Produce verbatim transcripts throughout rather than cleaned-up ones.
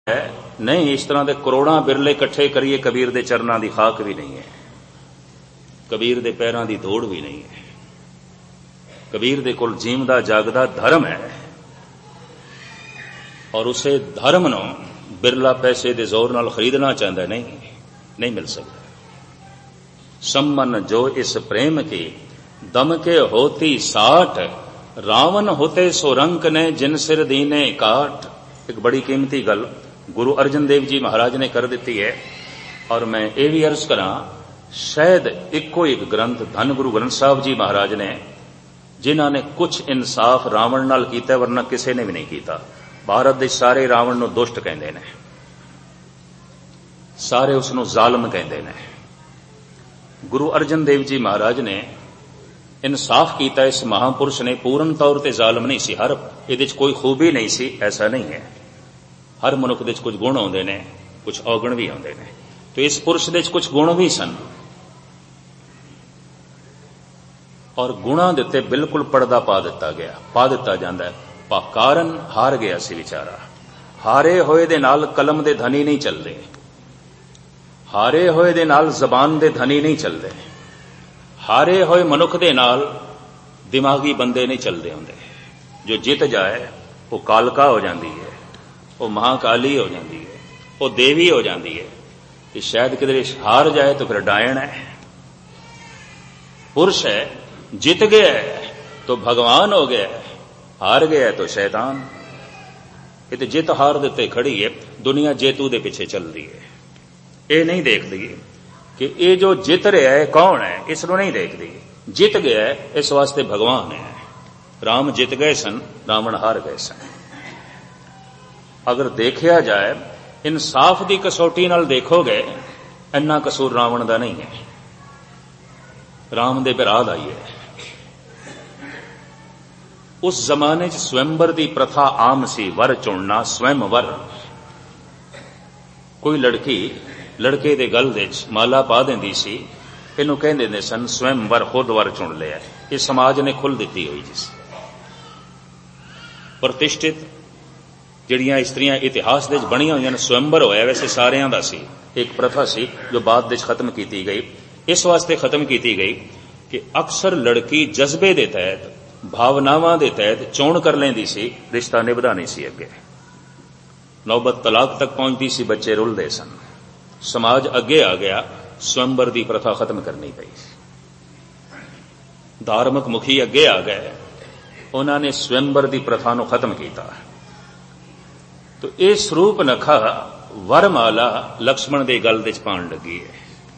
नहीं, इस तरह के करोड़ां बिरले इकट्ठे करिए कबीर दे चरनां दी खाक भी नहीं है, कबीर दे पैरां दी दौड़ भी नहीं है। कबीर दे कोल जीवदा जागदा धर्म है और उसे धर्म नूं बिरला पैसे दे जोर नाल खरीदना चाहता नहीं, नहीं मिल सकता। सम्मन जो इस प्रेम की दम के होती साठ, रावण होते सो रंक ने जिन सिर दीने काट। एक बड़ी कीमती गल गुरु अर्जन देव जी महाराज ने कर दी है और मैं ये भी अर्ज करा, शायद इको एक ग्रंथ धन गुरु ग्रंथ साहब जी महाराज ने जिन्हां ने कुछ इंसाफ रावण नाल कीता, वरना किसी ने भी नहीं कीता। भारत दे सारे रावण नूं दुष्ट कहंदे ने, सारे उसनूं जालम कहंदे ने। गुरु अर्जन देव जी महाराज ने इंसाफ कीता। इस महापुरुष ने पूर्ण तौर ते जालम नहीं सी, हर इहदे च कोई खूबी नहीं सी, ऐसा नहीं है। हर मनुख दे च कुछ गुण आउंदे ने, कुछ औगण भी आउंदे ने, तो इस पुरुष दे च कुछ गुण भी सन और गुणां दे उत्ते बिल्कुल पर्दा पा दिता गया, पा दिता जांदा है। पा कारण हार गया सी विचारा। हारे होए दे नाल कलम दे धनी नहीं चलदे, हारे होए दे नाल जबान दे धनी नहीं चलदे, हारे होए मनुख दे नाल दिमागी बंदे नहीं चलदे हुंदे। जो जित जाए वो कालका हो जाती है, वो महाकाली हो जाती है, वो देवी हो जाती है। कि शायद किधरे हार जाए तो फिर डायन है। पुरुष है, जित गया है तो भगवान हो गया है, हार गया है तो शैतान। ये तो जित हार देते खड़ी है, दुनिया जेतू दे पीछे चल रही है। ये नहीं देखती कि ये जो जित रहा है कौन है, इसको नहीं देखती। जित गया है इस वास्ते भगवान है। राम जित गए सन, रावण हार गए सन। अगर देखा जाए इंसाफ की कसौटी नाल देखोगे, इन्ना कसूर रावण का नहीं है, राम दे भरा दा ही है। उस जमाने च स्वयंवर की प्रथा आम सी, वर चुनना, स्वयंवर। कोई लड़की लड़के दे गल दे माला पा देंदी सी, इनू कहंदे सन स्वयंवर, खुद वर चुन लिया। ये समाज ने खुल दी हुई जिस प्रतिष्ठित जिहड़ियां इस्त्रियां इतिहास दे बणियां होईयां, स्वयंवर होया वैसे सारियां दा सी। एक प्रथा सी जो बाद दे खत्म की गई। इस वास्ते खत्म की गई कि अक्सर लड़की जज्बे दे तहत, भावनावां दे तहत चोण कर लेंदी सी, रिश्ता निभदा नहीं सी। अगे नौबत तलाक तक पहुंचती सी, बच्चे रुलदे सन। समाज अगे आ गया, स्वयंवर की प्रथा खत्म करनी पई। धार्मिक मुखी अगे आ गए, उन्होंने स्वयंवर की प्रथा को खत्म किया। तो यह स्वरूप नखा वरमाला लक्ष्मण के गल दे पाण लगी है।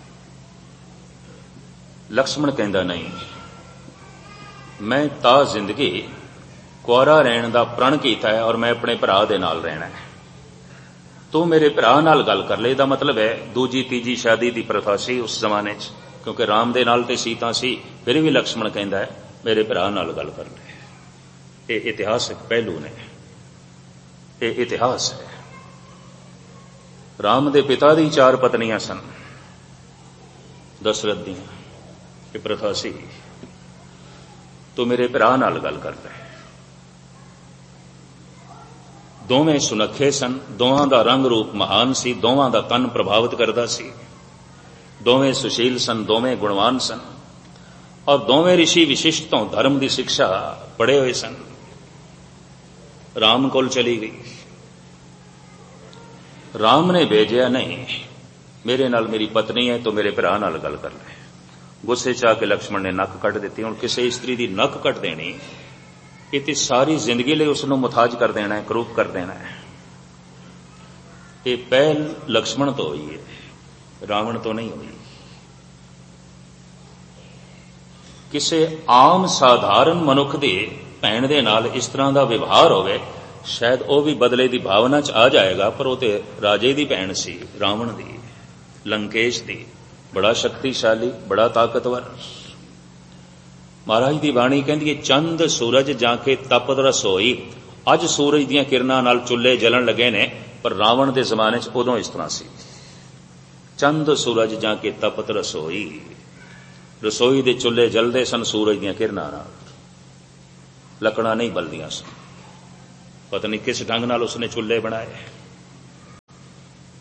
लक्ष्मण कहंदा नहीं, मैं ता जिंदगी कुआरा रहन का प्रण किया है और मैं अपने भरा दे नाल रहना है। तू मेरे भरा नाल गल कर ले। दा मतलब है दूजी तीजी शादी की प्रथा सी उस जमाने च, क्योंकि राम दे नाल ते सीता सी। फिर भी लक्ष्मण कहंदा है मेरे भरा नाल गल कर ले। ये इतिहासक पहलू ने, ये इतिहास है। राम दे पिता दी चार पत्नियां सन, दशरथ दी, ये प्रथा सी। तो मेरे भरा नाल गल कर ले। दोवें सुनखे सन, दोवां दा रंग रूप महान सी, दोवां दा तन प्रभावित करदा सी, दोवें सुशील सन, दोवें गुणवान सन और दोवें ऋषि विशिष्ट तो धर्म की शिक्षा पढ़े हुए सन। राम कोल चली गई। राम ने भेजा नहीं, मेरे नाल मेरी पत्नी है तो मेरे भरा नाल गल कर ले। गुस्से च आके लक्ष्मण ने नक कट दी। हुण किसी इस्त्री की नक कट देनी, ये सारी जिंदगी लिए उसनों मुथाज कर देना है, करूप कर देना है। ये पहल लक्ष्मण तो हुई है, रावण तो नहीं हुई। किसी आम साधारण मनुख दे भैन दे नाल इस तरह का व्यवहार होवे, शायद वह भी बदले की भावना च आ जाएगा। पर वो तो राजे की भैन सी, रावण दी, लंकेश दी, बड़ा शक्तिशाली, बड़ा ताकतवर। महाराज की बाणी कहती है, चंद सूरज जाके तपत रसोई। अज सूरज दीयां किरणां नाल चुल्हे जलन लगे ने, पर रावण के जमाने च उदों इस तरह सी। चंद सूरज जाके तपत रसोई, रसोई दे चुल्हे जलदे सन सूरज दीयां किरणां नाल, लकड़ां नहीं बलदियां सन। पता नहीं किस ढंग नाल उसने चुल्हे बनाए।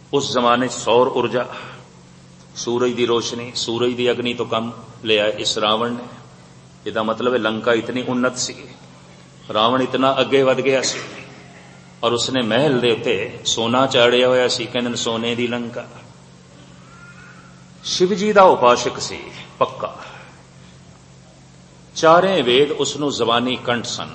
उस जमाने सौर ऊर्जा, सूरज की रोशनी, सूरज की अग्नि तो कम लिया इस रावण ने। इसका मतलब है लंका इतनी उन्नत सी, रावण इतना अगे वध गया सी, और उसने महल दे उत्ते सोना चाड़िया होया सी, कहंदे सोने दी लंका। शिव जी दा उपासक सी पक्का, चारे वेद उसनों जबानी कंठ सन,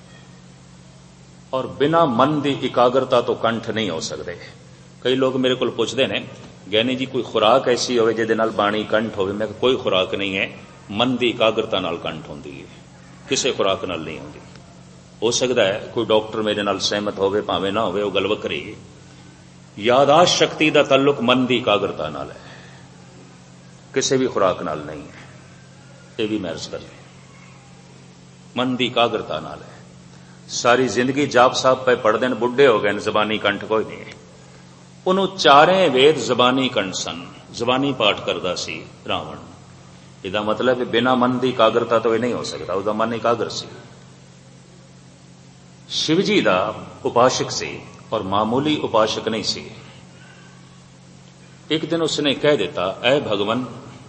और बिना मन की इकाग्रता तो कंठ नहीं हो सकते। कई लोग मेरे को पूछते हैं, ज्ञानी जी कोई खुराक ऐसी होवे जिहदे नाल बाणी कंठ होवे? मैं कोई खुराक नहीं है, मन की इकाग्रता नाल कंठ होंदी है, किसी खुराक नाल नहीं होंदी। हो सकता है कोई डॉक्टर मेरे नाल सहमत होवे, भावें ना होवे, वो गल वखरी। यादाश्त शक्ति का ताल्लुक मन की इकाग्रता नाल है, किसी भी खुराक नाल नहीं है। ये भी महर्ज कर ले, मन की इकाग्रता नाल है। सारी जिंदगी जाप साहब पे पढ़ते हैं, बुढ़े हो गए, जबानी कंठ कोई नहीं है। उन्होंने चारे वेद जबानी कंठ सन, जबानी पाठ करता सी रावण। इसका मतलब है बिना मन की इकाग्रता तो यह नहीं हो सकता, उसका मन एकाग्र सी। शिव जी का उपासक सी, और मामूली उपासक नहीं सी। एक दिन उसने कह दिता, ऐ भगवन,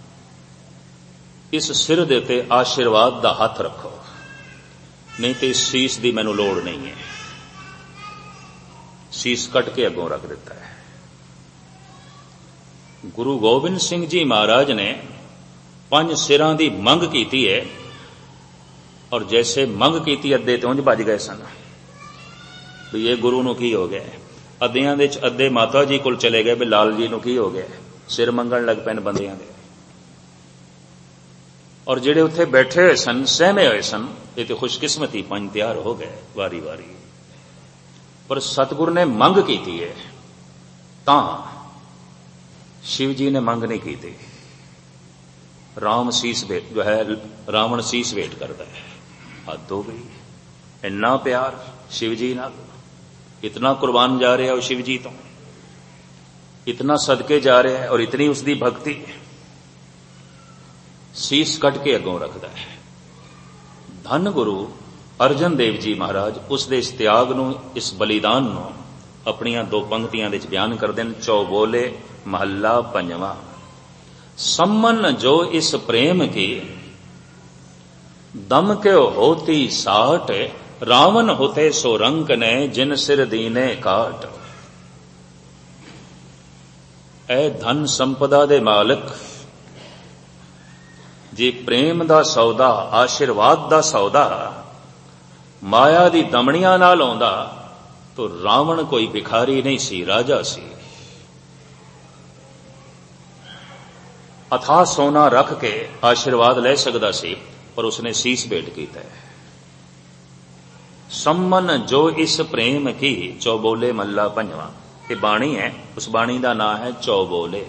इस सिर दे ते आशीर्वाद का हाथ रखो, नहीं तो इस सीस की मैनू लोड़ नहीं है। सीस कट के अगों रख दिता है। गुरु गोबिंद सिंह जी महाराज ने पंज सिरां की मंग की है, और जैसे मंग की अद्धे तो उंज बज गए सन भी ये गुरु नूं की हो गया। अद्धियां दे अद्धे माता जी कोल चले गए भी लाल जी नूं की हो गया, सिर मंगण लग पैन बंदियां दे। और जेड़े उत्थे बैठे हुए सन, सहमे हुए सन, ये तो खुशकिस्मती पंज तैयार हो गए वारी वारी। पर सतगुरु ने मंग की है, तां शिव जी ने मंग नहीं की थी। राम सीस भेट जो है, रावण सीस भेट करता है। हद हो गई, इन्ना प्यार शिव जी नाल, इतना कुर्बान जा रहा है शिव जी तो, इतना सदके जा रहा है, और इतनी उसकी भक्ति। सीस कट के अगों रखता है। धन गुरु अर्जन देव जी महाराज उसके इस त्याग नूं, इस बलिदान नूं अपनियां दो पंक्तियां दे बयान करते हैं। चौबोले महला पंजवा, सम्मन जो इस प्रेम की, दम के होती साठ, रावण होते सो रंक ने, जिन सिर दीने काट। ऐ धन संपदा दे मालिक, जे प्रेम दा सौदा, आशीर्वाद दा सौदा माया दी दमड़ियां नाल आउंदा, तो रावण कोई भिखारी नहीं सी, राजा सी। अथाह सोना रख के आशीर्वाद ले सकता सी, पर उसने सीस भेंट किया है। सम्मन जो इस प्रेम की, चौबोले मल्ला पंजवा, ये बाणी है, उस बाणी का नाम है चौबोले।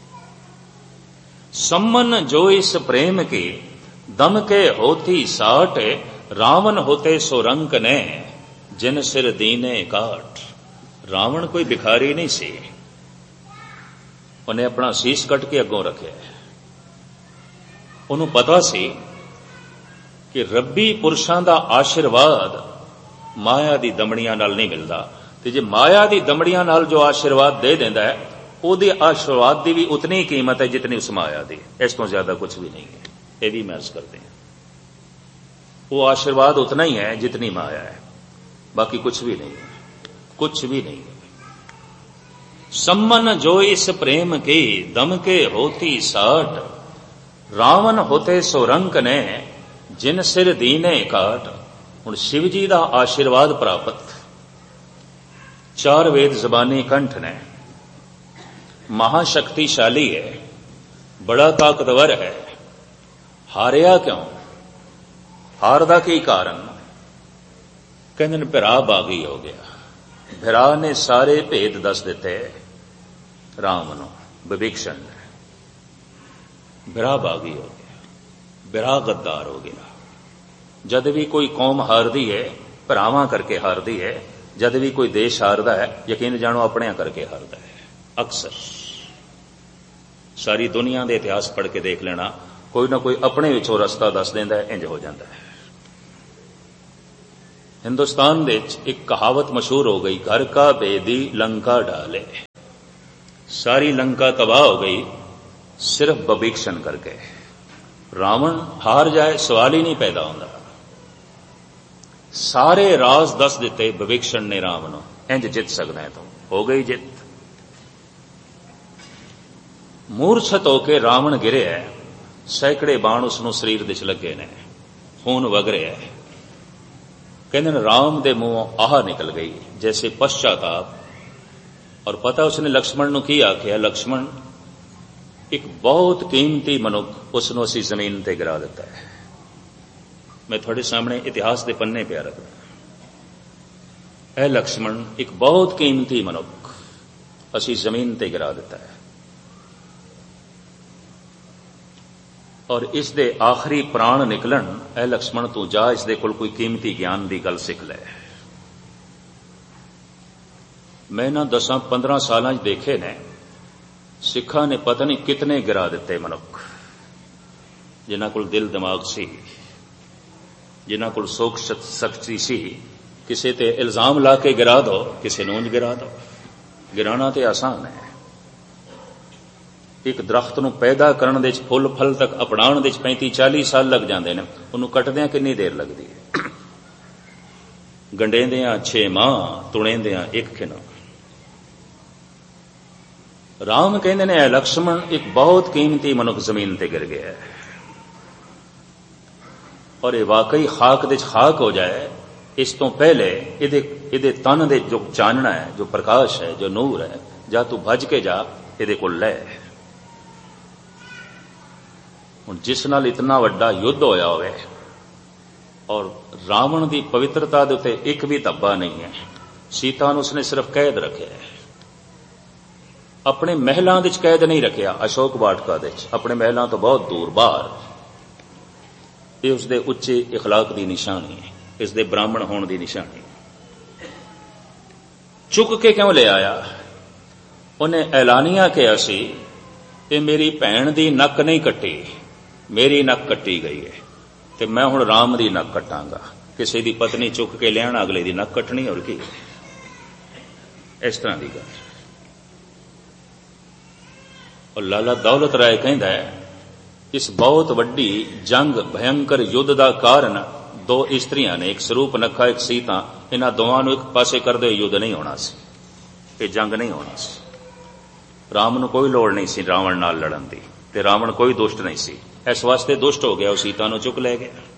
सम्मन जो इस प्रेम की, दम के होती साठ, रावण होते सो रंक ने, जिन सिर दीने काट। रावण कोई भिखारी नहीं सी, उन्हें अपना सीस कट के अगों रखे। उन्होंने पता सी कि रब्बी पुरुषां दा आशीर्वाद माया दी दमड़ियां नाल नहीं मिलता, ते जे माया दी दमड़ियां नाल जो आशीर्वाद दे देंदा है, ओदे आशीर्वाद की भी उतनी कीमत है जितनी उस माया दी, इस तो ज्यादा कुछ भी नहीं है। ये भी महसूस करते हैं, वो आशीर्वाद उतना ही है जितनी माया है, बाकी कुछ भी नहीं है, कुछ भी नहीं है। सम्मन जो इस प्रेम की, दम के होती साठ, रावण होते सो रंक ने, जिन सिर दीने काट। हुण शिव जी का आशीर्वाद प्राप्त, चार वेद जबानी कंठ ने, महाशक्तिशाली है, बड़ा ताकतवर है। हारिया क्यों? हारदा की कारण? कहंदे भिरा बागी हो गया। भिरा ने सारे भेद दस दिते राम नूं, विभीषण ने। भिरा बागी हो गया, भिरा गद्दार हो गया। जद भी कोई कौम हारदी है, भरावां करके हारदी है। जद भी कोई देश हारदा है, यकीन जानो अपने करके हारदा है। अक्सर सारी दुनिया के इतिहास पढ़ के देख लेना, कोई ना कोई अपने विचों रस्ता दस देंदा है, इंज हो जाता है। हिंदुस्तान दे एक कहावत मशहूर हो गई, घर का बेदी लंका डाले। सारी लंका तबाह हो गई सिर्फ विभीषण करके। रावण हार जाए सवाल ही नहीं पैदा होता। सारे राज दस दिते विभीषण ने राम नूं, इंज जित सकदा है, तो हो गई जित। मूर्छत होके रावण गिरिया है, सैकड़े बाण उसनूं शरीर दे च लगे ने, खून वग रहा है। कहते ने राम दे मुंहों आह निकल गई जैसे पश्चाताप। और पता उसने लक्ष्मण नूं की आख्या, लक्ष्मण एक बहुत कीमती मनुख उसनूं असीं जमीन ते गिरा दिता है। मैं थोड़े सामने इतिहास के पन्ने पे रखदा, ऐ लक्ष्मण एक बहुत कीमती मनुख असीं जमीन ते गिरा दिता है, और इस दे आखिरी प्राण निकलन, ऐ लक्ष्मण तू जा इस दे कोल कोई कीमती ज्ञान की गल सिख लै। मैं ना दसा पंद्रह साल देखे ने सिखा ने पता नहीं कितने गिरा दिते मनुख, जिन्हां कोल दिल दिमाग सी, जिन्हां कोल सोच शक्ति सी। किसी ते इल्जाम ला के गिरा दो, किसी नूं गिरा दो। गिराना ते आसान है। एक दरख्त नूं पैदा करन दे फुल फल तक अपनाउण दे पैंती चाली साल लग जाते हैं, उन्होंने कटदियां कितनी देर लगती है? गंढेंदियां छे माह, तुणेंदियां एक खिनो। राम कहते ने ऐ लक्ष्मण एक बहुत कीमती मनुख जमीन ते गिर गया है, और ये वाकई खाक दे खाक हो जाए इस तो पहले इहदे इहदे तन दे जो चानना है, जो प्रकाश है, जो नूर है, जा तू भज के जा इहदे कोल लै। हुण जिस नाल इतना वड्डा युद्ध होया होवे और रावण की पवित्रता दे उत्ते एक भी धब्बा नहीं है, सीता नूं उसने सिर्फ कैद रखे है, अपने महलों विच कैद नहीं रखिया, अशोक वाटिका दे अपने महलों तो बहुत दूर बाहर। ये उसदे उच्चे इखलाक की निशानी है, इसदे ब्राह्मण होने की निशानी। चुक के क्यों ले आया? उन्हें ऐलानिया कहा सी कि मेरी भैन की नक नहीं कट्टी, मेरी नक कट्टी गई है, तो मैं हुण राम की नक कटांगा। किसी की पत्नी चुक के लियाना, अगले की नक कटनी, और की इस तरह की गल। और लाला दौलत राय कहता है इस बहुत वड्डी जंग भयंकर युद्ध का कारण दो इस्त्रियां ने, एक स्वरूप नखा एक सीता, इन्हां दोवां नूं एक पासे करदे युद्ध नहीं होना सी, ये जंग नहीं होना सी। राम नूं कोई लोड़ नहीं सी रावण नाल लड़न दी, ते रावण कोई दुष्ट नहीं सी, इस वास्ते दुष्ट हो गया, वो सीता नूं चुक ले गया।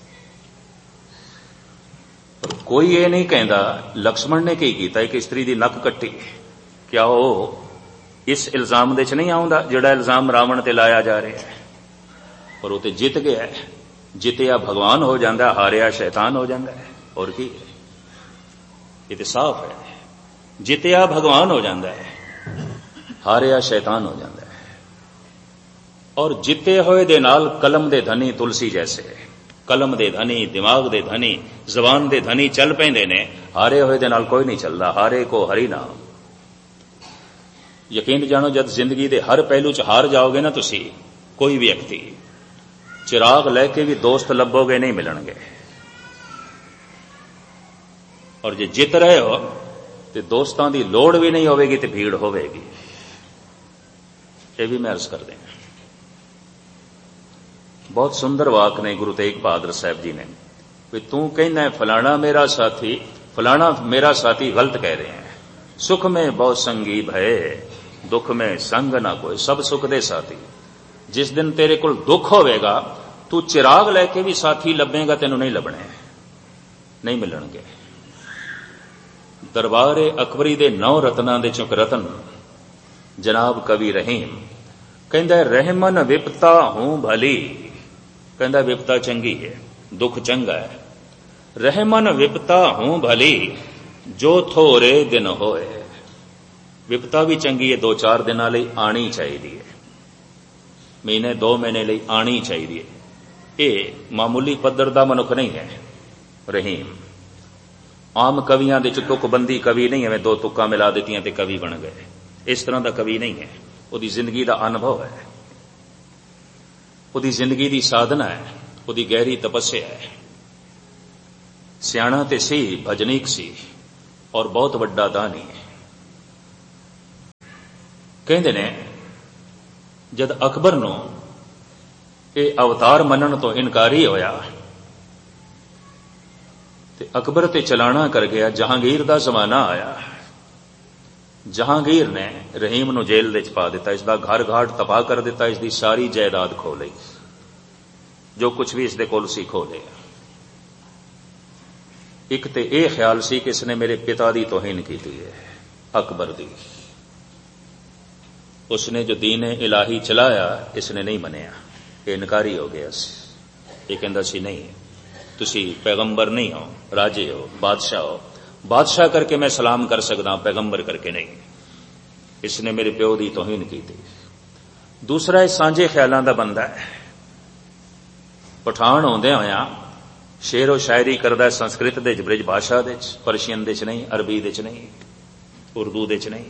पर कोई ये नहीं कहता लक्ष्मण ने की कीता, एक स्त्री दी नक कट्टी, क्या वो इस इल्जाम दे च नहीं आउंदा जिहड़ा इल्जाम रावण ते लाया जा रहा है? पर वो तो जित गया है, जितया भगवान हो जाता, हारिया शैतान हो जाता है, और की है? ये तो साफ है, जितया भगवान हो जाता है, हारिया शैतान हो जाता है। और जिते होए दे नाल कलम दे धनी तुलसी जैसे, कलम दे धनी, दिमाग दे धनी, जबान दे धनी चल पैंदे ने, हारे होए दे नाल कोई नहीं चलता। हारे को हरि नाम। यकीन जानो जब जिंदगी दे हर पहलू च हार जाओगे ना तुसी, कोई भी व्यक्ति, चिराग लैके भी दोस्त लभोगे नहीं मिलणगे, और जे जित रहे हो तो दोस्तों की लोड़ भी नहीं होगी, तो भीड़ होगी। ये भी मैं अर्ज कर दें। बहुत सुंदर वाक ने गुरु तेग बहादुर साहब जी ने, भी तू कहना फलाना मेरा साथी, फलाना मेरा साथी गलत कह रहे हैं। सुख में बहुत संगी भय, दुख में संग ना कोई, सब सुख दे साथी। जिस दिन तेरे कोल दुख होवेगा, तू चिराग लैके भी साथी लभेगा, तेनों नहीं लभने, नहीं मिलणगे। दरबारे अकबरी दे नौ रत्नां दे चुक रतन जनाब कवि रहीम कहंदा, रहमन विपता हूं भली, कहंदा विपता चंगी है, दुख चंगा है। रहमन विपता हूं भली, जो थोरे दिन होए। विपता भी चंगी है, दो चार दिनां लई आनी चाहिए, महीने दो महीने लई आनी चाहिए। ये मामूली पद्धर दा मनुख नहीं है रहीम। आम कवियां दे च तुकबंदी कवि नहीं है, दो तुक्का मिला दित्तियां ते कवि बन गए, इस तरह का कवि नहीं है। उहदी जिंदगी का अनुभव है, उहदी जिंदगी की साधना है, उहदी गहरी तपस्या है। सियाणा ते सी, भजनीक सी, और बहुत वड्डा दानी है। ਕਹਿੰਦੇ ਨੇ ਜਦ ਅਕਬਰ ਨੂੰ ਇਹ ਅਵਤਾਰ ਮੰਨਣ ਤੋਂ ਇਨਕਾਰੀ ਹੋਇਆ ਤੇ ਅਕਬਰ ਤੇ ਚਲਾਣਾ ਕਰ ਗਿਆ। ਜਹਾਂਗੀਰ ਦਾ ਜ਼ਮਾਨਾ ਆਇਆ। ਜਹਾਂਗੀਰ ਨੇ ਰਹੀਮ ਨੂੰ ਜੇਲ੍ਹ ਵਿੱਚ ਪਾ ਦਿੱਤਾ, ਇਸ ਦਾ ਘਰ ਘਾਟ ਤਬਾਹ ਕਰ ਦਿੱਤਾ, ਇਸ ਦੀ ਸਾਰੀ ਜਾਇਦਾਦ ਖੋਹ ਲਈ, ਜੋ ਕੁਝ ਵੀ ਇਸ ਦੇ ਕੋਲ ਸੀ ਖੋਹ ਲਿਆ। ਇੱਕ ਤੇ ਇਹ ਖਿਆਲ ਸੀ ਕਿ ਇਸਨੇ ਮੇਰੇ ਪਿਤਾ ਦੀ ਤੋਹੀਨ ਕੀਤੀ ਹੈ, ਅਕਬਰ ਦੀ। ਉਸਨੇ ਜੋ ਦੀਨ ਇਲਾਹੀ ਚਲਾਇਆ ਇਸਨੇ ਨਹੀਂ ਮੰਨਿਆ, ਇਹ ਇਨਕਾਰੀ ਹੋ ਗਿਆ ਸੀ। ਇਹ ਕਹਿੰਦਾ ਸੀ ਨਹੀਂ, ਤੁਸੀਂ ਪੈਗੰਬਰ ਨਹੀਂ ਹੋ, ਰਾਜੇ ਹੋ, ਬਾਦਸ਼ਾਹ ਹੋ, ਬਾਦਸ਼ਾਹ ਕਰਕੇ ਮੈਂ ਸਲਾਮ ਕਰ ਸਕਦਾ, ਪੈਗੰਬਰ ਕਰਕੇ ਨਹੀਂ। ਇਸਨੇ ਮੇਰੇ ਪਿਓ ਦੀ ਤੋਹੀਨ ਕੀਤੀ। ਦੂਸਰਾ ਇਹ ਸਾਂਝੇ ਖਿਆਲਾਂ ਦਾ ਬੰਦਾ ਹੈ। ਪਠਾਨ ਆਉਂਦਿਆਂ ਹੋਇਆਂ ਸ਼ੇਰੋ ਸ਼ਾਇਰੀ ਕਰਦਾ ਸੰਸਕ੍ਰਿਤ ਦੇ ਬ੍ਰਿਜ ਭਾਸ਼ਾ ਦੇ ਚ, ਪਰਸ਼ੀਅਨ ਦੇ ਚ ਨਹੀਂ, ਅਰਬੀ ਦੇ ਚ ਨਹੀਂ, ਉਰਦੂ ਦੇ ਚ ਨਹੀਂ।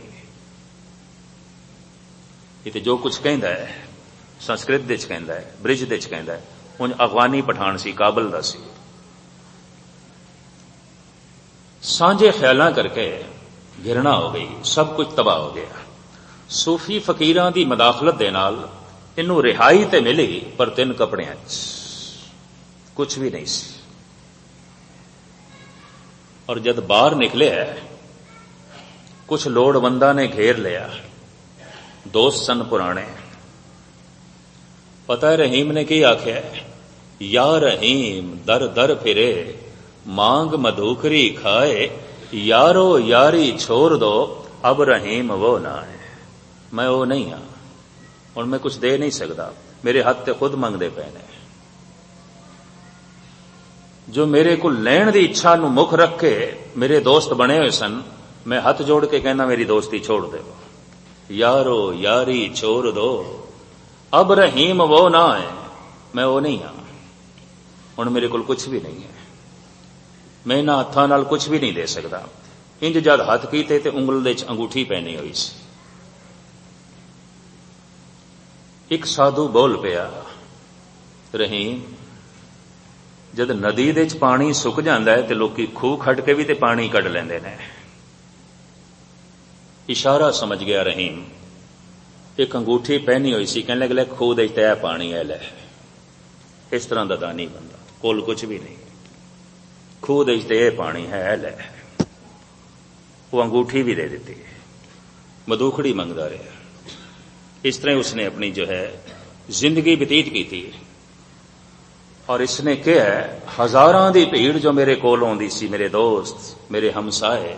ਇਹ ਤੇ ਜੋ ਕੁਝ ਕਹਿੰਦਾ ਹੈ ਸੰਸਕ੍ਰਿਤ ਦੇ ਚ ਕਹਿੰਦਾ ਹੈ, ਬ੍ਰਿਜ ਦੇ ਚ ਕਹਿੰਦਾ ਹੈ। ਉਂਝ ਅਫਗਾਨੀ ਪਠਾਨ ਸੀ, ਕਾਬਲ ਦਾ ਸੀ। ਸਾਂਝੇ ਖਿਆਲਾਂ ਕਰਕੇ ਘਿਰਣਾ ਹੋ ਗਈ, ਸਭ ਕੁਝ ਤਬਾਹ ਹੋ ਗਿਆ। ਸੂਫੀ ਫਕੀਰਾਂ ਦੀ ਮਦਾਖਲਤ ਦੇ ਨਾਲ ਇਹਨੂੰ ਰਿਹਾਈ ਤੇ ਮਿਲੀ, ਪਰ ਤਿੰਨ ਕੱਪੜਿਆਂ 'ਚ ਕੁਝ ਵੀ ਨਹੀਂ ਸੀ। ਔਰ ਜਦ ਬਾਹਰ ਨਿਕਲਿਆ ਕੁਝ ਲੋੜਵੰਦਾਂ ਨੇ ਘੇਰ ਲਿਆ, ਦੋਸਤ ਸਨ ਪੁਰਾਣੇ। ਪਤਾ ਹੈ ਰਹੀਮ ਨੇ ਕੀ ਆਖਿਆ? ਯਾ ਰਹੀਮ ਦਰ ਦਰ ਫਿਰੇ, मांग मधुकरी खाए, यारो यारी छोड़ दो, अब रहीम वो ना है। मैं वो नहीं हाँ, और मैं कुछ दे नहीं सकता, मेरे हाथ ते खुद मंगदे पे ने। जो मेरे को लैण दी इच्छा नू मुख रख के मेरे दोस्त बने हुए सन, मैं हाथ जोड़ के कहना मेरी दोस्ती छोड़ दो। यारो यारी छोड़ दो, अब रहीम वो ना है, मैं वो नहीं हाँ, और मेरे को कुछ भी नहीं है, मैं इन्हां हत्थां नाल कुछ भी नहीं दे सकता। इंज जद हथ कीते ते उंगल दे च अंगूठी पहनी हुई सी। एक साधु बोल पिया, रहीम जद नदी दे च पानी सुक जांदा है ते लोकी खूह खड़ के भी ते पानी कढ लैंदे ने। इशारा समझ गया रहीम। एक अंगूठी पहनी हुई सी, कहने लगे खूह दे तै पानी है लै। इस तरह दा दानी बंदा, कोल कुछ भी नहीं, खूह दे ते पानी है लै। वो अंगूठी भी दे दी, मधुखड़ी मंगदा रहा। इस तरह उसने अपनी जो है जिंदगी व्यतीत की थी। और इसने क्या है, हजारां दी भीड़ जो मेरे कोल आउंदी सी, मेरे दोस्त, मेरे हमसाए,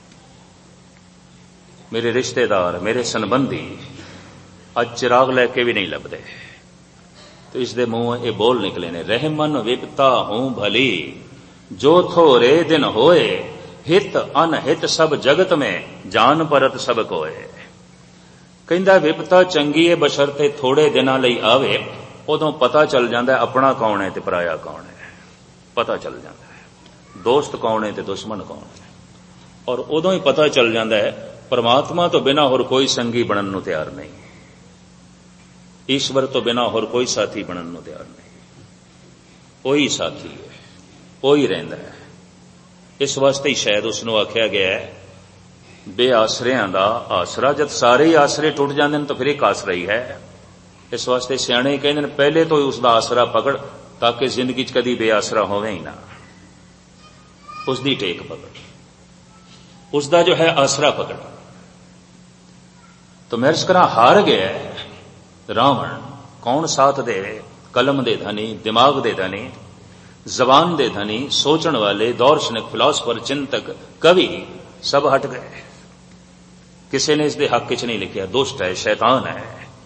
मेरे रिश्तेदार, मेरे संबंधी, अज चिराग लैके भी नहीं लभदे। तो इसदे मुंह ये बोल निकले ने, रहमन विपता हूं भली, जो थोरे दिन होए, हित अनहित सब जगत में, जान परत सब कोए। कहंदा विपता चंगी है बशर्ते थोड़े दिनां लई आवे, उदों पता चल जांदा है अपना कौन है ते पराया कौन है, पता चल जांदा है दोस्त कौन है ते दुश्मन कौन है। और उदों ही पता चल जांदा है परमात्मा तो बिना होर कोई संगी बनन नूं तैयार नहीं, ईश्वर तो बिना होर कोई साथी बनन नूं तैयार नहीं। कोई साथी है, कोई रहिंदा है। इस वास्ते ही शायद उसनूं आख्या गया है बेआसरियां दा आसरा। जब सारे ही आसरे टुट जांदे ने तो फिर एक आसरा ही है। इस वास्ते सियाणे कहंदे ने पहले तो ही उसदा आसरा पकड़, ताकि जिंदगी च कदी बेआसरा होवे ही ना। उसदी टेक पकड़, उसदा जो है आसरा पकड़। तो मैं अर्ज करा हार गया रावण। कौन साथ दे? कलम दे धनी, दिमाग दे धनी, जबान दे धनी, सोचण वाले, दार्शनिक, फिलासफर, चिंतक, कवि सब हट गए। किसी ने इसके हक च नहीं लिखा दुष्ट है, शैतान है।